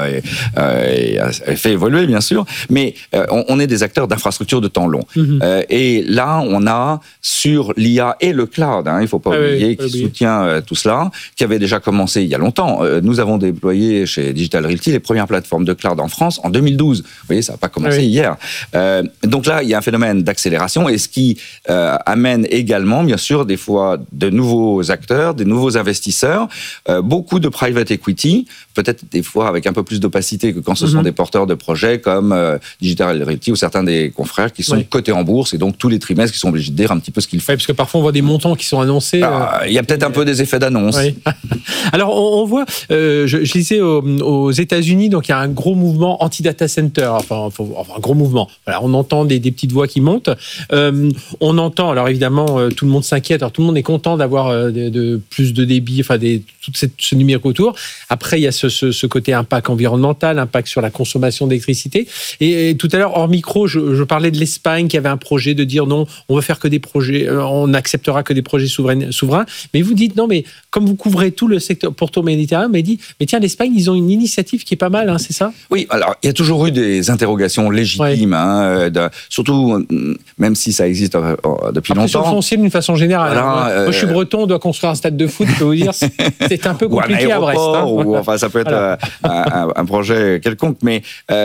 et fait évoluer bien sûr. Mais on est des acteurs d'infrastructures de temps long. Et là, on a sur l'IA et le cloud, il ne faut pas oublier, qui soutient tout cela, qui avait déjà commencé il y a longtemps. Nous avons déployé chez Digital Realty les premières plateformes de cloud en France en 2012. Vous voyez, ça n'a pas commencé hier. Donc là, il y a un phénomène d'accélération et ce qui amène également, bien sûr, des fois de nouveaux acteurs, des nouveaux investisseurs, beaucoup de private equity, peut-être des fois avec un peu plus d'opacité que quand ce sont des porteurs de projets comme Digital Realty ou certains des confrères qui sont cotés en bourse et donc tous les trimestres qui sont obligés de dire un petit peu ce qu'ils font. Parce que parfois on voit des montants qui sont annoncés. Il y a peut-être un peu des effets d'annonce. Oui. Alors on voit, je lisais aux États-Unis, donc il y a un gros mouvement anti-data center, enfin un gros mouvement. Voilà, on entend des petites voix qui montent. On entend, alors évidemment, tout le monde s'inquiète, alors tout le monde est content d'avoir plus de débit, enfin tout ce numérique autour. Après, il y a ce côté impact environnemental, impact sur la consommation d'électricité. Et tout à l'heure, hors micro, je parlais de l'Espagne qui avait un projet de dire non, on veut faire que des projets, on n'acceptera que des projets souverains. Mais vous dites non, mais comme vous couvrez tout le secteur pourtour méditerranéen, mais tiens, l'Espagne, ils ont une initiative qui est pas mal, c'est ça? Oui, alors il y a toujours eu des interrogations légitimes, surtout même si ça existe depuis longtemps. Sur le foncier d'une façon générale. Moi, je suis breton, on doit construire un stade de foot, je peux vous dire, c'est un peu compliqué à Brest. Enfin, ça peut être un projet quelconque, mais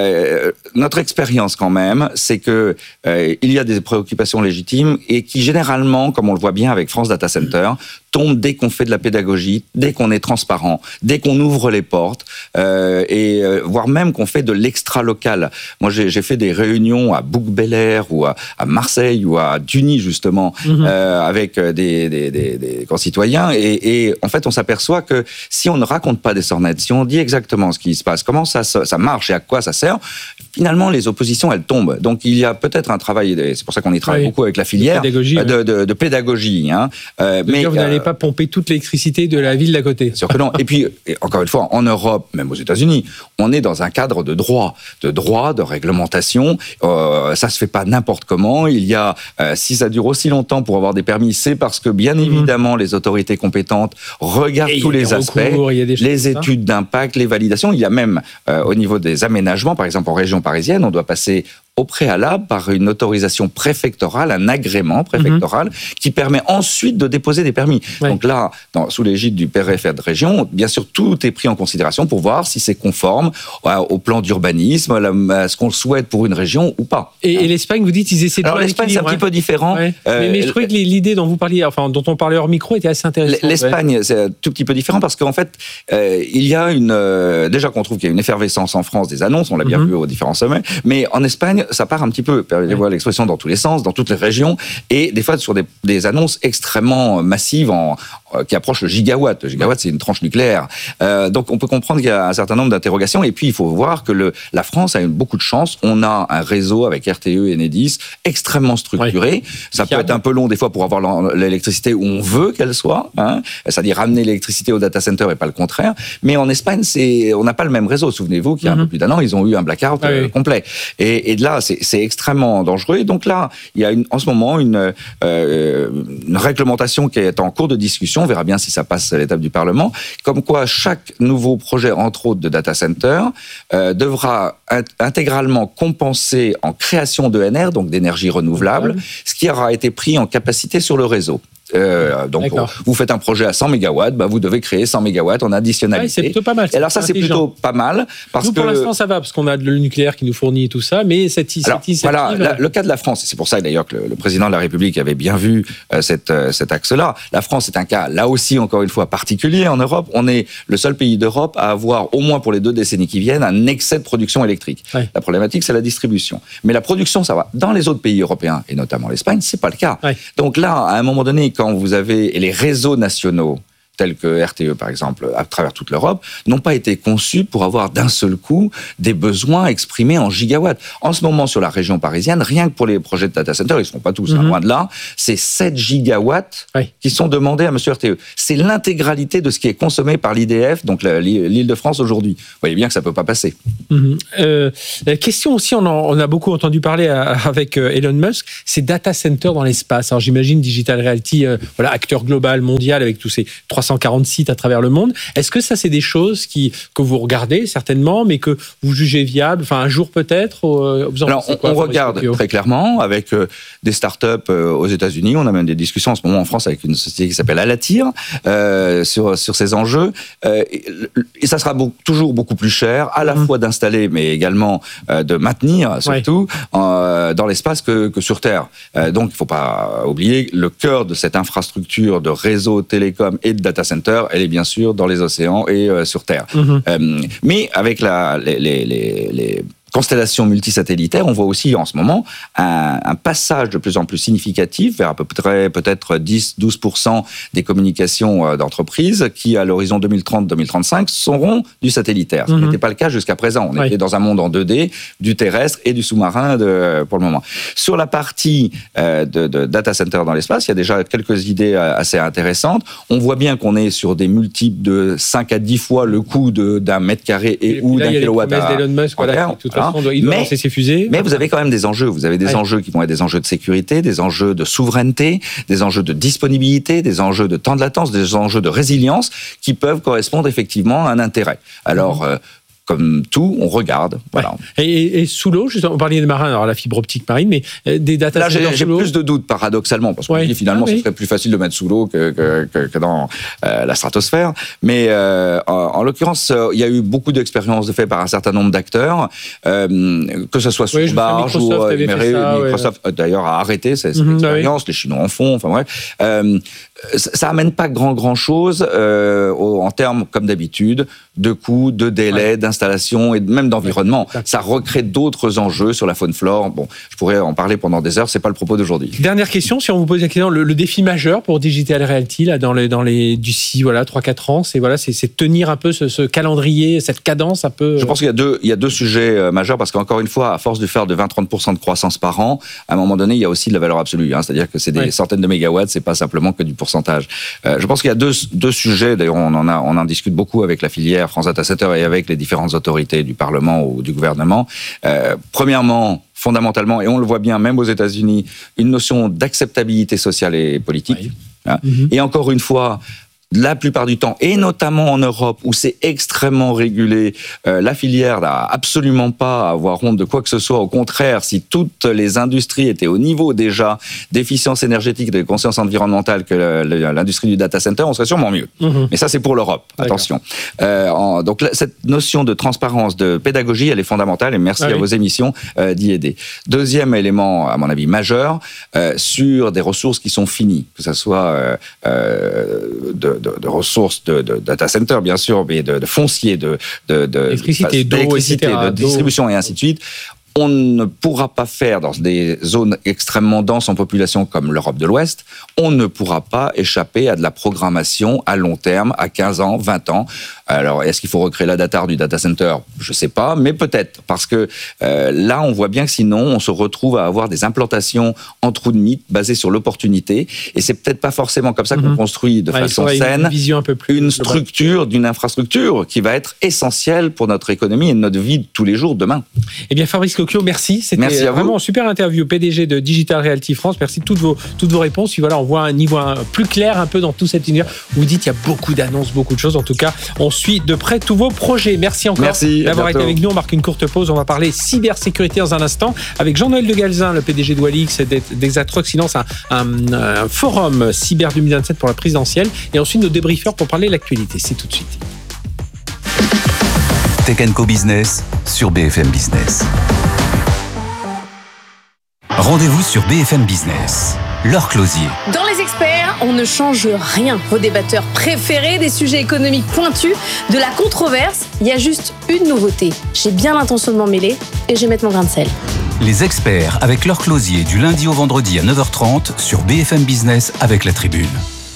notre expérience quand même, c'est que il y a des préoccupations légitimes et qui généralement, comme on le voit bien avec France Data Center, tombent dès qu'on fait de la pédagogie, dès qu'on est transparent, dès qu'on ouvre les portes, et voire même qu'on fait de l'extra-local. Moi, j'ai fait des réunions à Bouc-Bel-Air ou à Marseille ou à Duny, justement, avec des concitoyens. Et en fait, on s'aperçoit que si on ne raconte pas des sornettes, si on dit exactement ce qui se passe, comment ça marche et à quoi ça sert, finalement, les oppositions, elles tombent. Donc, il y a peut-être un travail, c'est pour ça qu'on y travaille beaucoup avec la filière, de pédagogie. Mais vous n'allez pas pomper toute l'électricité de la ville d'à côté. Sûr que non. Et puis, encore une fois, en Europe, même aux États-Unis, on est dans un cadre de droit, de réglementation. Ça se fait pas n'importe comment. Il y a, si ça dure aussi longtemps pour avoir des permis, c'est parce que, bien évidemment, les autorités compétentes regardent tous les aspects, les études d'impact, les validations. Il y a même, au niveau des aménagements, par exemple en région parisienne, on doit passer au préalable par une autorisation préfectorale, un agrément préfectoral qui permet ensuite de déposer des permis. Donc là, sous l'égide du préfet de région, bien sûr, tout est pris en considération pour voir si c'est conforme au plan d'urbanisme, à ce qu'on souhaite pour une région ou pas. Et l'Espagne, vous dites, ils essaient de... Alors l'Espagne, c'est un petit peu différent. Mais je trouvais que l'idée dont vous parliez, dont on parlait hors micro, était assez intéressante. L'Espagne, c'est un tout petit peu différent parce qu'en fait, il y a déjà qu'on trouve qu'il y a une effervescence en France des annonces, on l'a bien vu aux différents sommets, mais en Espagne, ça part un petit peu, permettez-moi l'expression, dans tous les sens, dans toutes les régions, et des fois sur des annonces extrêmement massives qui approchent le gigawatt. Le gigawatt, c'est une tranche nucléaire. Donc on peut comprendre qu'il y a un certain nombre d'interrogations, et puis il faut voir que la France a eu beaucoup de chance. On a un réseau avec RTE et Enedis extrêmement structuré. Ça peut être un peu long des fois pour avoir l'électricité où on veut qu'elle soit, c'est-à-dire ramener l'électricité au data center et pas le contraire. Mais en Espagne, on n'a pas le même réseau. Souvenez-vous qu'il y a un peu plus d'un an, ils ont eu un blackout complet. Et de là, c'est extrêmement dangereux. Et donc là, il y a en ce moment une réglementation qui est en cours de discussion. On verra bien si ça passe à l'étape du Parlement. Comme quoi, chaque nouveau projet, entre autres de data center, devra intégralement compenser en création d'ENR, donc d'énergie renouvelable, ce qui aura été pris en capacité sur le réseau. Donc, vous faites un projet à 100 MW, vous devez créer 100 MW en additionnalité. C'est plutôt pas mal. Et alors ça, c'est plutôt pas mal. Parce pour l'instant, ça va, parce qu'on a le nucléaire qui nous fournit tout ça, mais cette initiative... Voilà, le cas de la France, et c'est pour ça d'ailleurs que le président de la République avait bien vu cet axe-là. La France est un cas, là aussi, encore une fois, particulier en Europe. On est le seul pays d'Europe à avoir, au moins pour les 2 décennies qui viennent, un excès de production électrique. Ouais. La problématique, c'est la distribution. Mais la production, ça va. Dans les autres pays européens, et notamment l'Espagne, c'est pas le cas. Ouais. Donc là, à un moment donné, quand vous avez les réseaux nationaux, tels que RTE par exemple, à travers toute l'Europe, n'ont pas été conçus pour avoir d'un seul coup des besoins exprimés en gigawatts. En ce moment, sur la région parisienne, rien que pour les projets de data center, ils ne sont pas tous, loin de là, c'est 7 gigawatts qui sont demandés à monsieur RTE. C'est l'intégralité de ce qui est consommé par l'IDF, donc l'Île-de-France aujourd'hui. Vous voyez bien que ça ne peut pas passer. La question aussi, on a beaucoup entendu parler avec Elon Musk, c'est data center dans l'espace. Alors j'imagine Digital Realty, acteur global, mondial, avec tous ces 340 sites à travers le monde. Est-ce que ça, c'est des choses que vous regardez certainement, mais que vous jugez viables, un jour peut-être Alors, on regarde très clairement avec des startups aux États-Unis. On a même des discussions en ce moment en France avec une société qui s'appelle Alatir sur ces enjeux. Et ça sera toujours beaucoup plus cher, à la fois d'installer, mais également de maintenir, surtout, dans l'espace que sur Terre. Donc, il ne faut pas oublier le cœur de cette infrastructure de réseau télécom et de data center, elle est bien sûr dans les océans et sur Terre. Mais avec les constellations multisatellitaires, on voit aussi en ce moment un passage de plus en plus significatif vers à peu près peut-être 10-12% des communications d'entreprises qui, à l'horizon 2030-2035, seront du satellitaire. Ce n'était pas le cas jusqu'à présent. On était dans un monde en 2D, du terrestre et du sous-marin pour le moment. Sur la partie de data center dans l'espace, il y a déjà quelques idées assez intéressantes. On voit bien qu'on est sur des multiples de 5 à 10 fois le coût d'un mètre carré ou d'un kilowatt. D'Elon Musk, il doit lancer ses fusées. Mais vous avez quand même des enjeux. Vous avez des enjeux qui vont être des enjeux de sécurité, des enjeux de souveraineté, des enjeux de disponibilité, des enjeux de temps de latence, des enjeux de résilience qui peuvent correspondre effectivement à un intérêt. Alors, comme tout, on regarde. Voilà. Et sous l'eau, on parlait de marins, alors la fibre optique marine, mais des data centers. Là, j'ai plus de doutes, paradoxalement, parce qu'on dit finalement, ce serait plus facile de mettre sous l'eau que dans la stratosphère. Mais en l'occurrence, il y a eu beaucoup d'expériences de fait par un certain nombre d'acteurs, que ce soit sur barge ou Microsoft, d'ailleurs, a arrêté cette expérience. Les Chinois en font. Enfin bref. Ça amène pas grand chose en termes, comme d'habitude, de coûts, de délais, d'installation et même d'environnement. Ça recrée d'autres enjeux sur la faune-flore. Bon, je pourrais en parler pendant des heures, c'est pas le propos d'aujourd'hui. Dernière question, si on vous pose la question, le défi majeur pour Digital Realty là, d'ici 3-4 ans, c'est tenir un peu ce calendrier, cette cadence un peu. Je pense qu'il y a deux sujets majeurs, parce qu'encore une fois, à force de faire de 20-30% de croissance par an, à un moment donné, il y a aussi de la valeur absolue. C'est-à-dire que c'est des centaines de mégawatts, c'est pas simplement que du pourcentage. Je pense qu'il y a deux sujets, d'ailleurs on en discute beaucoup avec la filière France Data Center et avec les différentes autorités du Parlement ou du gouvernement. Premièrement, fondamentalement, et on le voit bien même aux États-Unis, une notion d'acceptabilité sociale et politique. Et encore une fois, la plupart du temps, et notamment en Europe, où c'est extrêmement régulé, la filière n'a absolument pas à avoir honte de quoi que ce soit. Au contraire, si toutes les industries étaient au niveau déjà d'efficience énergétique, de conscience environnementale que l'industrie du data center, on serait sûrement mieux. Mais ça, c'est pour l'Europe. Attention. Donc, cette notion de transparence, de pédagogie, elle est fondamentale, et merci à vos émissions d'y aider. Deuxième élément, à mon avis, majeur, sur des ressources qui sont finies, que ce soit de ressources de data center, bien sûr, mais de foncier, d'électricité, de distribution et ainsi de suite. On ne pourra pas faire dans des zones extrêmement denses en population comme l'Europe de l'Ouest, on ne pourra pas échapper à de la programmation à long terme, à 15 ans, 20 ans. Alors, est-ce qu'il faut recréer la data du data center ? Je ne sais pas, mais peut-être. Parce que là, on voit bien que sinon, on se retrouve à avoir des implantations en trou de mythe basées sur l'opportunité. Et c'est peut-être pas forcément comme ça qu'on construit de façon saine une structure d'une infrastructure qui va être essentielle pour notre économie et notre vie de tous les jours demain. Eh bien, Fabrice Locchio, merci. C'était vraiment une super interview. PDG de Digital Realty France. Merci de toutes vos réponses. Puis voilà, on voit un niveau plus clair un peu dans tout cet univers. Vous dites qu'il y a beaucoup d'annonces, beaucoup de choses. En tout cas, on suit de près tous vos projets. Merci encore d'avoir été avec nous. On marque une courte pause. On va parler cybersécurité dans un instant avec Jean-Noël de Galzin, le PDG de Walix et d'Exatrox, qui lance un forum cyber 2027 pour la présidentielle. Et ensuite, nos débriefeurs pour parler de l'actualité. C'est tout de suite. Tech & Co Business sur BFM Business. Rendez-vous sur BFM Business. Laure Closier. Dans les experts, on ne change rien. Vos débatteurs préférés, des sujets économiques pointus, de la controverse, il y a juste une nouveauté. J'ai bien l'intention de m'en mêler et je vais mettre mon grain de sel. Les experts avec Laure Closier du lundi au vendredi à 9h30 sur BFM Business avec La Tribune.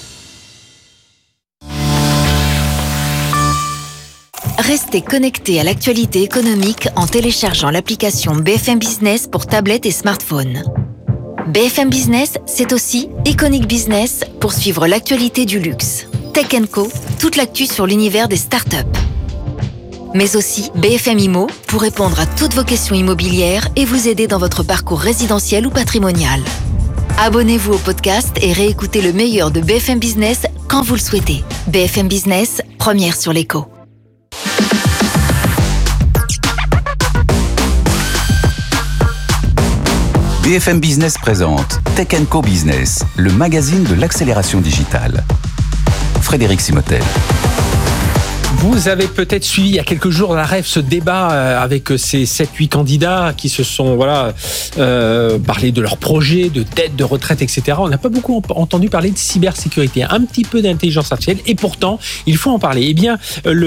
Restez connectés à l'actualité économique en téléchargeant l'application BFM Business pour tablette et smartphone. BFM Business, c'est aussi Iconic Business pour suivre l'actualité du luxe. Tech & Co, toute l'actu sur l'univers des startups. Mais aussi BFM Immo pour répondre à toutes vos questions immobilières et vous aider dans votre parcours résidentiel ou patrimonial. Abonnez-vous au podcast et réécoutez le meilleur de BFM Business quand vous le souhaitez. BFM Business, première sur l'écho. BFM Business présente Tech & Co Business, le magazine de l'accélération digitale. Frédéric Simotel. Vous avez peut-être suivi il y a quelques jours la REF, ce débat avec ces 7-8 candidats qui se sont parlé de leurs projets, de dette, de retraite, etc. On n'a pas beaucoup entendu parler de cybersécurité, un petit peu d'intelligence artificielle, et pourtant, il faut en parler. Eh bien,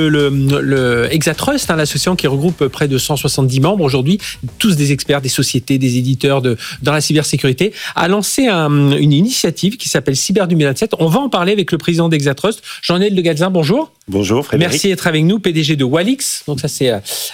le Exatrust, l'association qui regroupe près de 170 membres aujourd'hui, tous des experts, des sociétés, des éditeurs dans la cybersécurité, a lancé une initiative qui s'appelle Cyber 2027. On va en parler avec le président d'Exatrust, Jean-Noël de Galzin. Bonjour. Bonjour Frédéric. Merci d'être avec nous, PDG de Walix. Donc ça c'est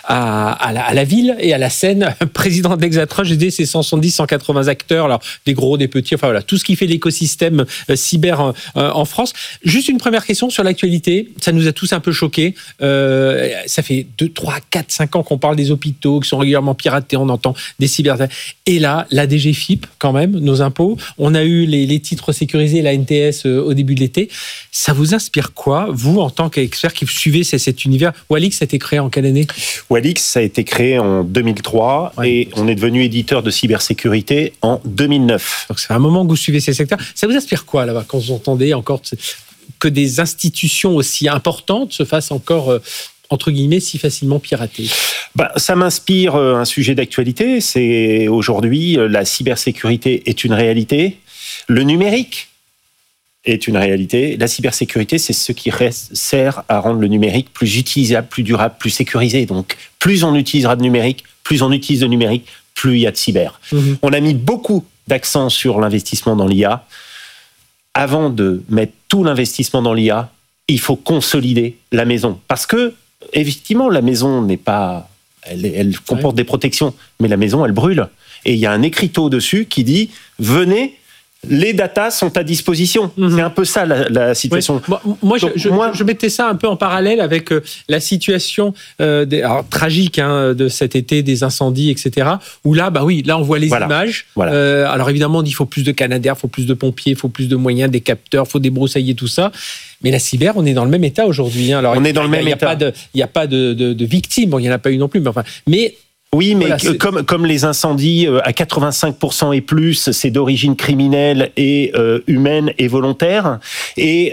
à la ville et à la Seine, président d'Exatrust. J'ai dit c'est 170, 180 acteurs, alors des gros, des petits, enfin voilà, tout ce qui fait l'écosystème cyber en France. Juste une première question sur l'actualité. Ça nous a tous un peu choqués. Ça fait 2, 3, 4, 5 ans qu'on parle des hôpitaux qui sont régulièrement piratés. On entend des cyberattaques. Et là, la DGFiP, quand même, nos impôts. On a eu les titres sécurisés, la NTS au début de l'été. Ça vous inspire quoi, vous, en tant qu'expert qui suivez cet univers? Walix a été créé en quelle année? Walix a été créé en 2003 et on est devenu éditeur de cybersécurité en 2009. Donc c'est un moment que vous suivez ces secteurs. Ça vous inspire quoi là-bas quand vous entendez encore que des institutions aussi importantes se fassent encore entre guillemets si facilement piratées? Ça m'inspire un sujet d'actualité. C'est aujourd'hui la cybersécurité est une réalité. Le numérique est une réalité. La cybersécurité, c'est ce qui sert à rendre le numérique plus utilisable, plus durable, plus sécurisé. Donc, plus on utilisera de numérique, plus on utilise de numérique, plus il y a de cyber. On a mis beaucoup d'accent sur l'investissement dans l'IA. Avant de mettre tout l'investissement dans l'IA, il faut consolider la maison. Parce que, effectivement, la maison n'est pas... Elle comporte des protections, mais la maison, elle brûle. Et il y a un écriteau dessus qui dit « Venez ». Les datas sont à disposition. C'est un peu ça la situation. Oui. Moi, je mettais ça un peu en parallèle avec la situation tragique de cet été, des incendies, etc. Où là, là, on voit les images. Voilà. Alors évidemment, il faut plus de canadaires, il faut plus de pompiers, il faut plus de moyens, des capteurs, il faut débroussailler tout ça. Mais la cyber, on est dans le même état aujourd'hui. Alors, on est dans le même état. Il n'y a pas de victimes. Bon, il n'y en a pas eu non plus. Mais oui, mais voilà, comme les incendies à 85% et plus, c'est d'origine criminelle et humaine et volontaire. Et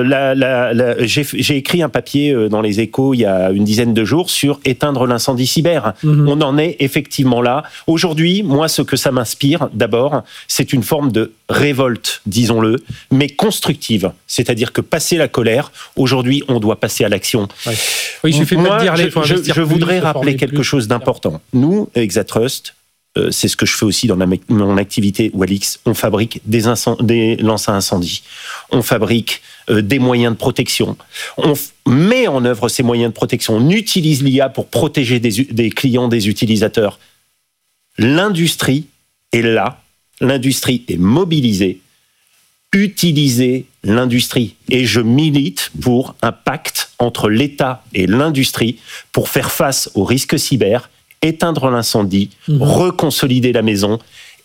j'ai écrit un papier dans les Échos il y a une dizaine de jours sur éteindre l'incendie cyber. On en est effectivement là. Aujourd'hui, moi, ce que ça m'inspire, d'abord, c'est une forme de révolte, disons-le, mais constructive. C'est-à-dire que passer la colère, aujourd'hui, on doit passer à l'action. Ouais. Oui, je voudrais rappeler quelque chose d'important. Nous, Exatrust, c'est ce que je fais aussi dans mon activité Walix, on fabrique des lances à incendie, on fabrique des moyens de protection, on met en œuvre ces moyens de protection, on utilise l'IA pour protéger des clients, des utilisateurs. L'industrie est là, l'industrie est mobilisée, utilisez l'industrie. Et je milite pour un pacte entre l'État et l'industrie pour faire face aux risques cyber, éteindre l'incendie, reconsolider la maison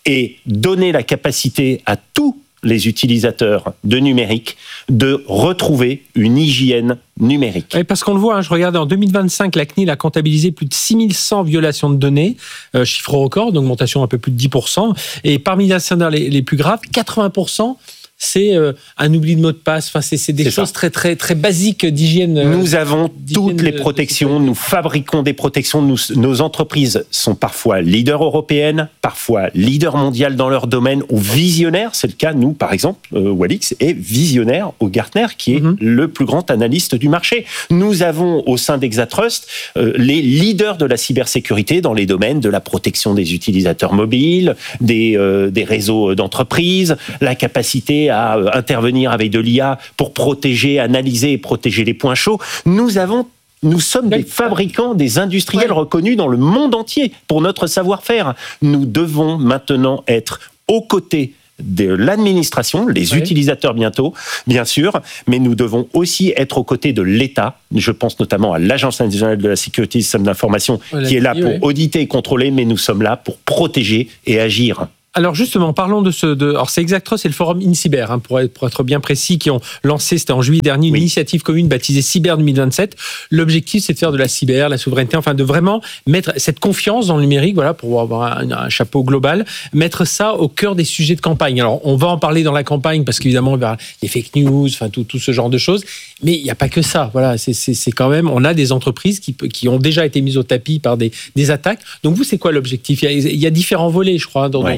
et donner la capacité à tous les utilisateurs de numérique de retrouver une hygiène numérique. Oui, parce qu'on le voit, je regardais en 2025, la CNIL a comptabilisé plus de 6100 violations de données, chiffre record, d'augmentation un peu plus de 10%, et parmi les incidents les plus graves, 80%, c'est un oubli de mot de passe. Enfin, c'est des choses très, très, très basiques d'hygiène. Nous avons toutes les protections. Nous fabriquons des protections. Nos entreprises sont parfois leaders européennes, parfois leaders mondiales dans leur domaine ou visionnaires. C'est le cas, nous, par exemple, Walix est visionnaire au Gartner, qui est le plus grand analyste du marché. Nous avons au sein d'Exatrust les leaders de la cybersécurité dans les domaines de la protection des utilisateurs mobiles, des réseaux d'entreprises, la capacité à intervenir avec de l'IA pour protéger, analyser et protéger les points chauds. Nous sommes des fabricants, des industriels reconnus dans le monde entier pour notre savoir-faire. Nous devons maintenant être aux côtés de l'administration, les utilisateurs bientôt, bien sûr, mais nous devons aussi être aux côtés de l'État. Je pense notamment à l'Agence nationale de la sécurité des systèmes d'information qui est là pour auditer et contrôler, mais nous sommes là pour protéger et agir. Alors justement, parlons alors c'est Exactrust et le forum InCyber, pour être bien précis, qui ont lancé, c'était en juillet dernier, une initiative commune baptisée Cyber 2027. L'objectif, c'est de faire de la cyber, la souveraineté, enfin de vraiment mettre cette confiance dans le numérique, voilà, pour avoir un chapeau global, mettre ça au cœur des sujets de campagne. Alors on va en parler dans la campagne parce qu'évidemment, il y aura les fake news, enfin tout ce genre de choses, mais il n'y a pas que ça. Voilà, c'est quand même, on a des entreprises qui ont déjà été mises au tapis par des attaques. Donc vous, c'est quoi l'objectif ? Il y a différents volets, je crois, dans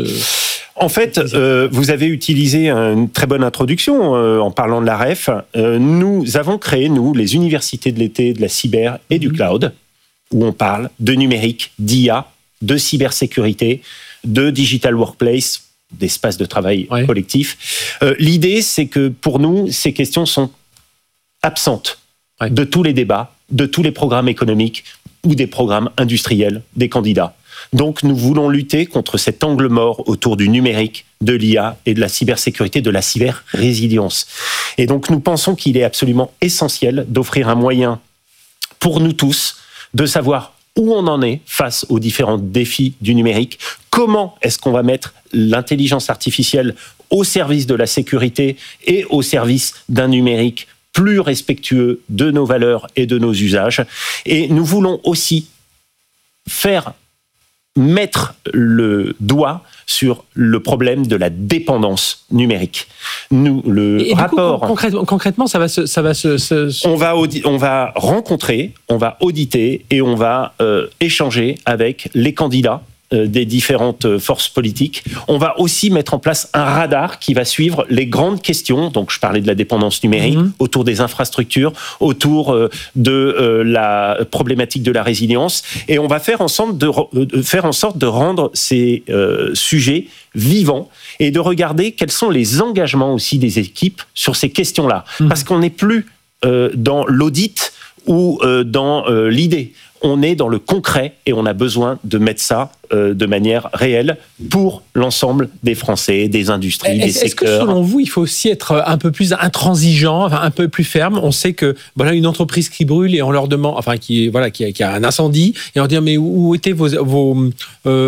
En fait, vous avez utilisé une très bonne introduction en parlant de la REF. Nous avons créé, les universités de l'été, de la cyber et du cloud, où on parle de numérique, d'IA, de cybersécurité, de digital workplace, d'espace de travail collectif. L'idée, c'est que pour nous, ces questions sont absentes de tous les débats, de tous les programmes économiques ou des programmes industriels des candidats. Donc, nous voulons lutter contre cet angle mort autour du numérique, de l'IA et de la cybersécurité, de la cyber-résilience. Et donc, nous pensons qu'il est absolument essentiel d'offrir un moyen pour nous tous de savoir où on en est face aux différents défis du numérique, comment est-ce qu'on va mettre l'intelligence artificielle au service de la sécurité et au service d'un numérique plus respectueux de nos valeurs et de nos usages. Et nous voulons aussi mettre le doigt sur le problème de la dépendance numérique. Concrètement, ça va se... On va rencontrer, on va auditer et on va échanger avec les candidats des différentes forces politiques. On va aussi mettre en place un radar qui va suivre les grandes questions. Donc, je parlais de la dépendance numérique, autour des infrastructures, autour de la problématique de la résilience. Et on va faire en sorte de rendre ces sujets vivants et de regarder quels sont les engagements aussi des équipes sur ces questions-là. Parce qu'on n'est plus dans l'audit ou dans l'idée. On est dans le concret et on a besoin de mettre ça de manière réelle pour l'ensemble des Français, des industries, des secteurs. Est-ce que selon vous, il faut aussi être un peu plus intransigeant, un peu plus ferme ? On sait que voilà une entreprise qui brûle et on leur demande, qui a un incendie et on leur dit mais où étaient vos extincteurs ?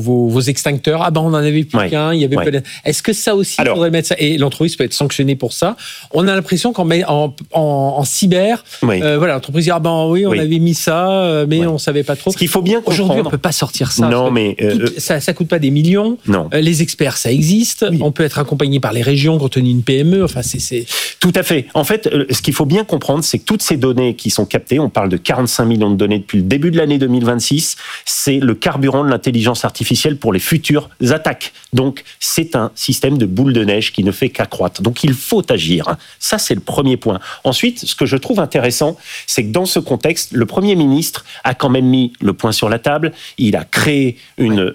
Ah ben on en avait plus qu'un. Il y avait peut-être. Est-ce que ça aussi il faudrait mettre ça ? Et l'entreprise peut être sanctionnée pour ça. On a l'impression qu'en en cyber, l'entreprise dit on avait mis ça, mais on savait pas trop. Ce qu'il faut bien comprendre. Aujourd'hui, on peut pas sortir ça. Non, mais ça coûte pas des millions. Non. Les experts, ça existe. Oui. On peut être accompagné par les régions quand on est une PME. Enfin, c'est... Tout à fait. En fait, ce qu'il faut bien comprendre, c'est que toutes ces données qui sont captées, on parle de 45 millions de données depuis le début de l'année 2026, c'est le carburant de l'intelligence artificielle pour les futures attaques. Donc, c'est un système de boule de neige qui ne fait qu'accroître. Donc, il faut agir. Ça, c'est le premier point. Ensuite, ce que je trouve intéressant, c'est que dans ce contexte, le Premier ministre a quand même mis le point sur la table. Il a créé une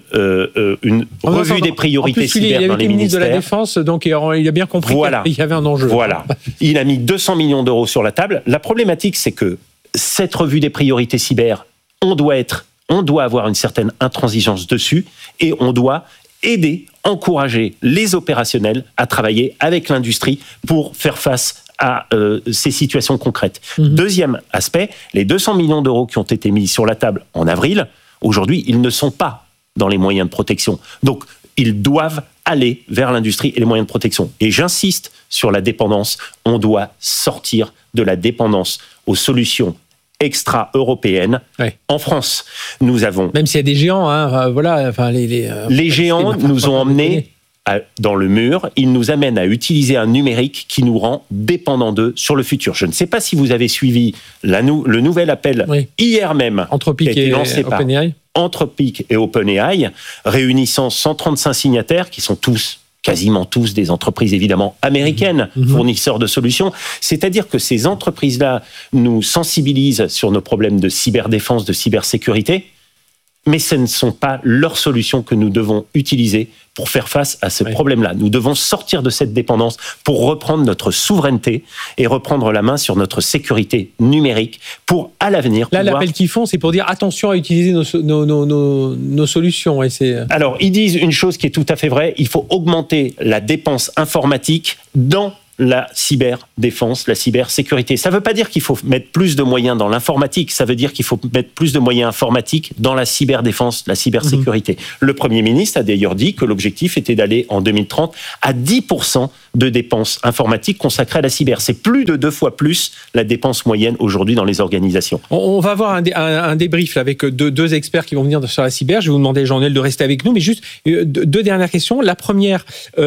revue des priorités cyber dans les ministères. Il avait été ministre de la Défense, donc il a bien compris qu'il y avait un enjeu. Voilà. Il a mis 200 millions d'euros sur la table. La problématique, c'est que cette revue des priorités cyber, on doit avoir une certaine intransigeance dessus et on doit aider, encourager les opérationnels à travailler avec l'industrie pour faire face à ces situations concrètes. Deuxième aspect, les 200 millions d'euros qui ont été mis sur la table en avril, aujourd'hui, ils ne sont pas dans les moyens de protection. Donc, ils doivent aller vers l'industrie et les moyens de protection. Et j'insiste sur la dépendance. On doit sortir de la dépendance aux solutions extra-européennes. En France, nous avons... Même s'il y a des géants, les géants nous ont emmenés dans le mur, ils nous amènent à utiliser un numérique qui nous rend dépendants d'eux sur le futur. Je ne sais pas si vous avez suivi le nouvel appel hier même, Anthropic qui a été lancé par Anthropic et OpenAI, réunissant 135 signataires qui sont quasiment tous des entreprises évidemment américaines, fournisseurs de solutions. C'est-à-dire que ces entreprises-là nous sensibilisent sur nos problèmes de cyberdéfense, de cybersécurité, mais ce ne sont pas leurs solutions que nous devons utiliser pour faire face à ce problème-là. Nous devons sortir de cette dépendance pour reprendre notre souveraineté et reprendre la main sur notre sécurité numérique pour, à l'avenir... Là, l'appel qu'ils font, c'est pour dire attention à utiliser nos solutions. Alors, ils disent une chose qui est tout à fait vraie, il faut augmenter la dépense informatique dans la cyberdéfense, la cybersécurité. Ça ne veut pas dire qu'il faut mettre plus de moyens dans l'informatique, ça veut dire qu'il faut mettre plus de moyens informatiques dans la cyberdéfense, la cybersécurité. Le Premier ministre a d'ailleurs dit que l'objectif était d'aller en 2030 à 10% de dépenses informatiques consacrées à la cyber. C'est plus de 2 fois plus la dépense moyenne aujourd'hui dans les organisations. On va avoir un débrief là, avec deux experts qui vont venir sur la cyber. Je vais vous demander, Jean-Noël, de rester avec nous, mais juste deux dernières questions. La première,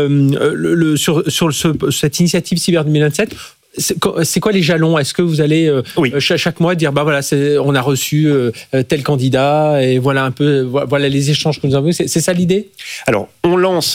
sur cette initiative Cyber 2027, c'est quoi les jalons ? Est-ce que vous allez chaque mois dire on a reçu tel candidat et voilà un peu voilà les échanges que nous avons eu, c'est ça l'idée ? Alors on lance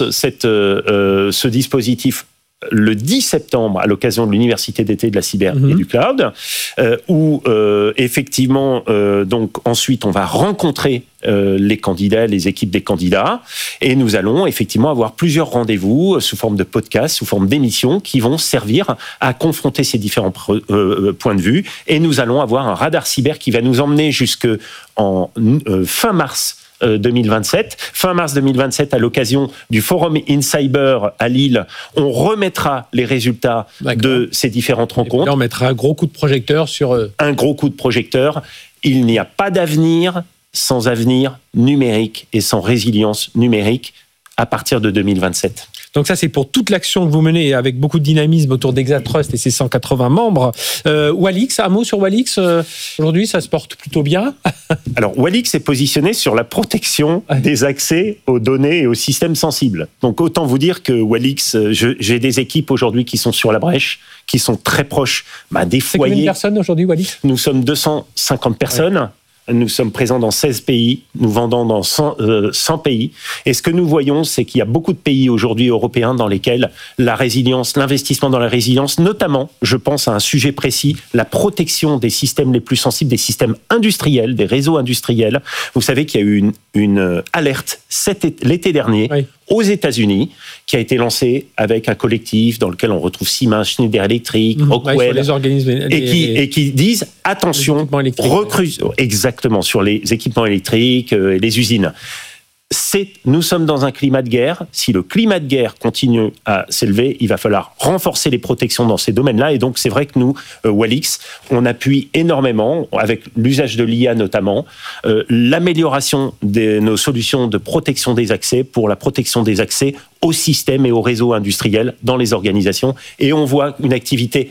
ce dispositif le 10 septembre à l'occasion de l'Université d'été de la cyber et du cloud, où effectivement donc ensuite on va rencontrer les candidats, les équipes des candidats, et nous allons effectivement avoir plusieurs rendez-vous sous forme de podcasts, sous forme d'émissions qui vont servir à confronter ces différents points de vue, et nous allons avoir un radar cyber qui va nous emmener jusque en fin mars 2027. Fin mars 2027, à l'occasion du Forum in Cyber à Lille, on remettra les résultats de ces différentes rencontres. Et là, on mettra un gros coup de projecteur sur... Un gros coup de projecteur. Il n'y a pas d'avenir sans avenir numérique et sans résilience numérique à partir de 2027. Donc ça, c'est pour toute l'action que vous menez avec beaucoup de dynamisme autour d'Exatrust et ses 180 membres. Walix, un mot sur Walix. Aujourd'hui, ça se porte plutôt bien. Alors, Walix est positionné sur la protection des accès aux données et aux systèmes sensibles. Donc, autant vous dire que Walix, j'ai des équipes aujourd'hui qui sont sur la brèche, qui sont très proches des foyers. C'est combien de personnes aujourd'hui, Walix ? Nous sommes 250 personnes. Ouais. Nous sommes présents dans 16 pays, nous vendons dans 100 pays. Et ce que nous voyons, c'est qu'il y a beaucoup de pays aujourd'hui européens dans lesquels la résilience, l'investissement dans la résilience, notamment, je pense à un sujet précis, la protection des systèmes les plus sensibles, des systèmes industriels, des réseaux industriels. Vous savez qu'il y a eu une alerte l'été dernier aux États-Unis, qui a été lancée avec un collectif dans lequel on retrouve Siemens, Schneider Electric, Rockwell, les organismes, et qui disent attention, exactement, sur les équipements électriques et les usines. Nous sommes dans un climat de guerre. Si le climat de guerre continue à s'élever, il va falloir renforcer les protections dans ces domaines-là. Et donc, c'est vrai que nous, Walix, on appuie énormément, avec l'usage de l'IA notamment, l'amélioration de nos solutions de protection des accès pour la protection des accès aux systèmes et aux réseaux industriels dans les organisations. Et on voit une activité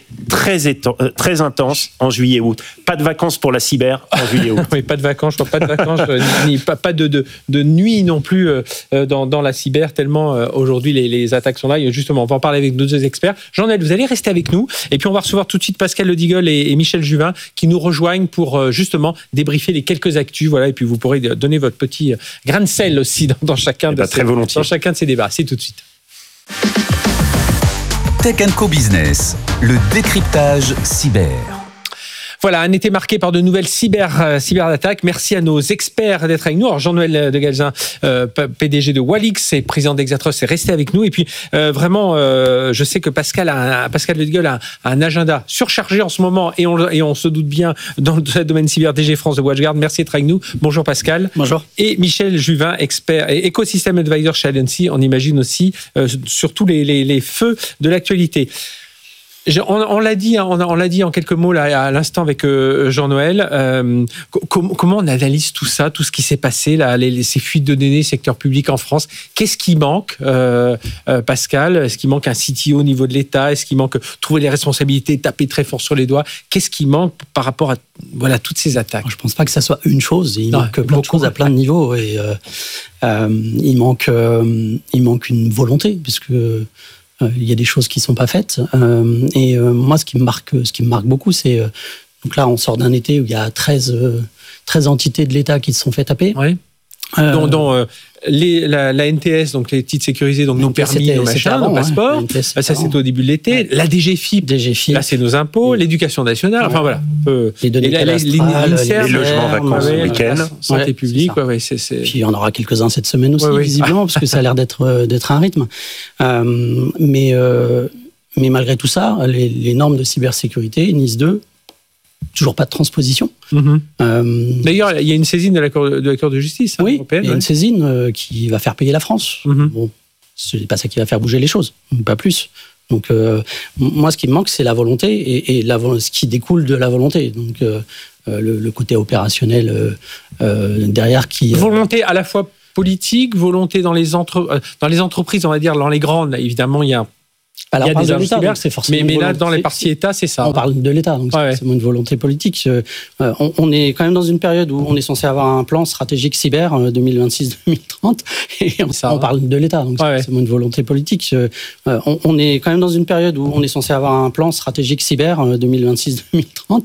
très intense en juillet-août. Pas de vacances pour la cyber en juillet-août. Oui, pas de vacances, pas de vacances, ni pas de nuit non plus dans la cyber, tellement aujourd'hui les attaques sont là. Et justement, on va en parler avec nos deux experts. Jean-Noël, vous allez rester avec nous. Et puis on va recevoir tout de suite Pascal Ledigoll et Michel Juvin qui nous rejoignent pour justement débriefer les quelques actus. Voilà, et puis vous pourrez donner votre petit grain de sel aussi dans chacun de ces débats. C'est tout de suite. Tech & Co Business, le décryptage cyber. Voilà, un été marqué par de nouvelles cyberattaques. Merci à nos experts d'être avec nous. Alors Jean-Noël de Galzin, PDG de Walix et président d'Exatrust, est resté avec nous. Et puis vraiment, je sais que Pascal Ledigoll a un agenda surchargé en ce moment et on se doute bien dans le domaine cyber DG France de WatchGuard. Merci d'être avec nous. Bonjour Pascal. Bonjour. Et Michel Juvin, expert et écosystème advisor chez Alliancy. On imagine aussi sur tous les feux de l'actualité. On l'a dit en quelques mots là, à l'instant avec Jean-Noël. Comment on analyse tout ça, tout ce qui s'est passé, là, ces fuites de données, secteur public en France? Qu'est-ce qui manque, Pascal? Est-ce qu'il manque un CTO au niveau de l'État? Est-ce qu'il manque trouver les responsabilités, taper très fort sur les doigts? Qu'est-ce qui manque par rapport à toutes ces attaques? Je ne pense pas que ça soit une chose. Il manque plein de choses à plein de niveaux. Et, il manque une volonté, puisque il y a des choses qui ne sont pas faites. Moi, ce qui me marque beaucoup, c'est... donc là, on sort d'un été où il y a 13 entités de l'État qui se sont fait taper. Oui. Dont la NTS, donc les titres sécurisés, donc nos permis, nos machins, nos passeports. Ça, c'était au début de l'été. Ouais. La DGFIP, là, c'est nos impôts. L'éducation nationale. Enfin, voilà. Les données cadastrales, les logements vacances le week-end. Santé publique. Puis il y en aura quelques-uns cette semaine aussi, visiblement, parce que ça a l'air d'être un rythme. Mais malgré tout ça, les normes de cybersécurité, NIS 2, toujours pas de transposition. D'ailleurs, il y a une saisine de la Cour de justice européenne. Il y a une saisine qui va faire payer la France. Bon, ce n'est pas ça qui va faire bouger les choses, pas plus. Donc, moi, ce qui me manque, c'est la volonté et ce qui découle de la volonté. Donc, le côté opérationnel derrière qui... Volonté à la fois politique, volonté dans les entreprises, on va dire, dans les grandes, évidemment, il y a... Alors, il y a des de l'État, cyber, c'est forcément mais là, dans les parties État, c'est ça. On parle de l'État, donc c'est forcément une volonté politique. On est quand même dans une période où on est censé avoir un plan stratégique cyber 2026-2030, et on parle de l'État, donc c'est forcément une volonté politique. On est quand même dans une période où on est censé avoir un plan stratégique cyber 2026-2030,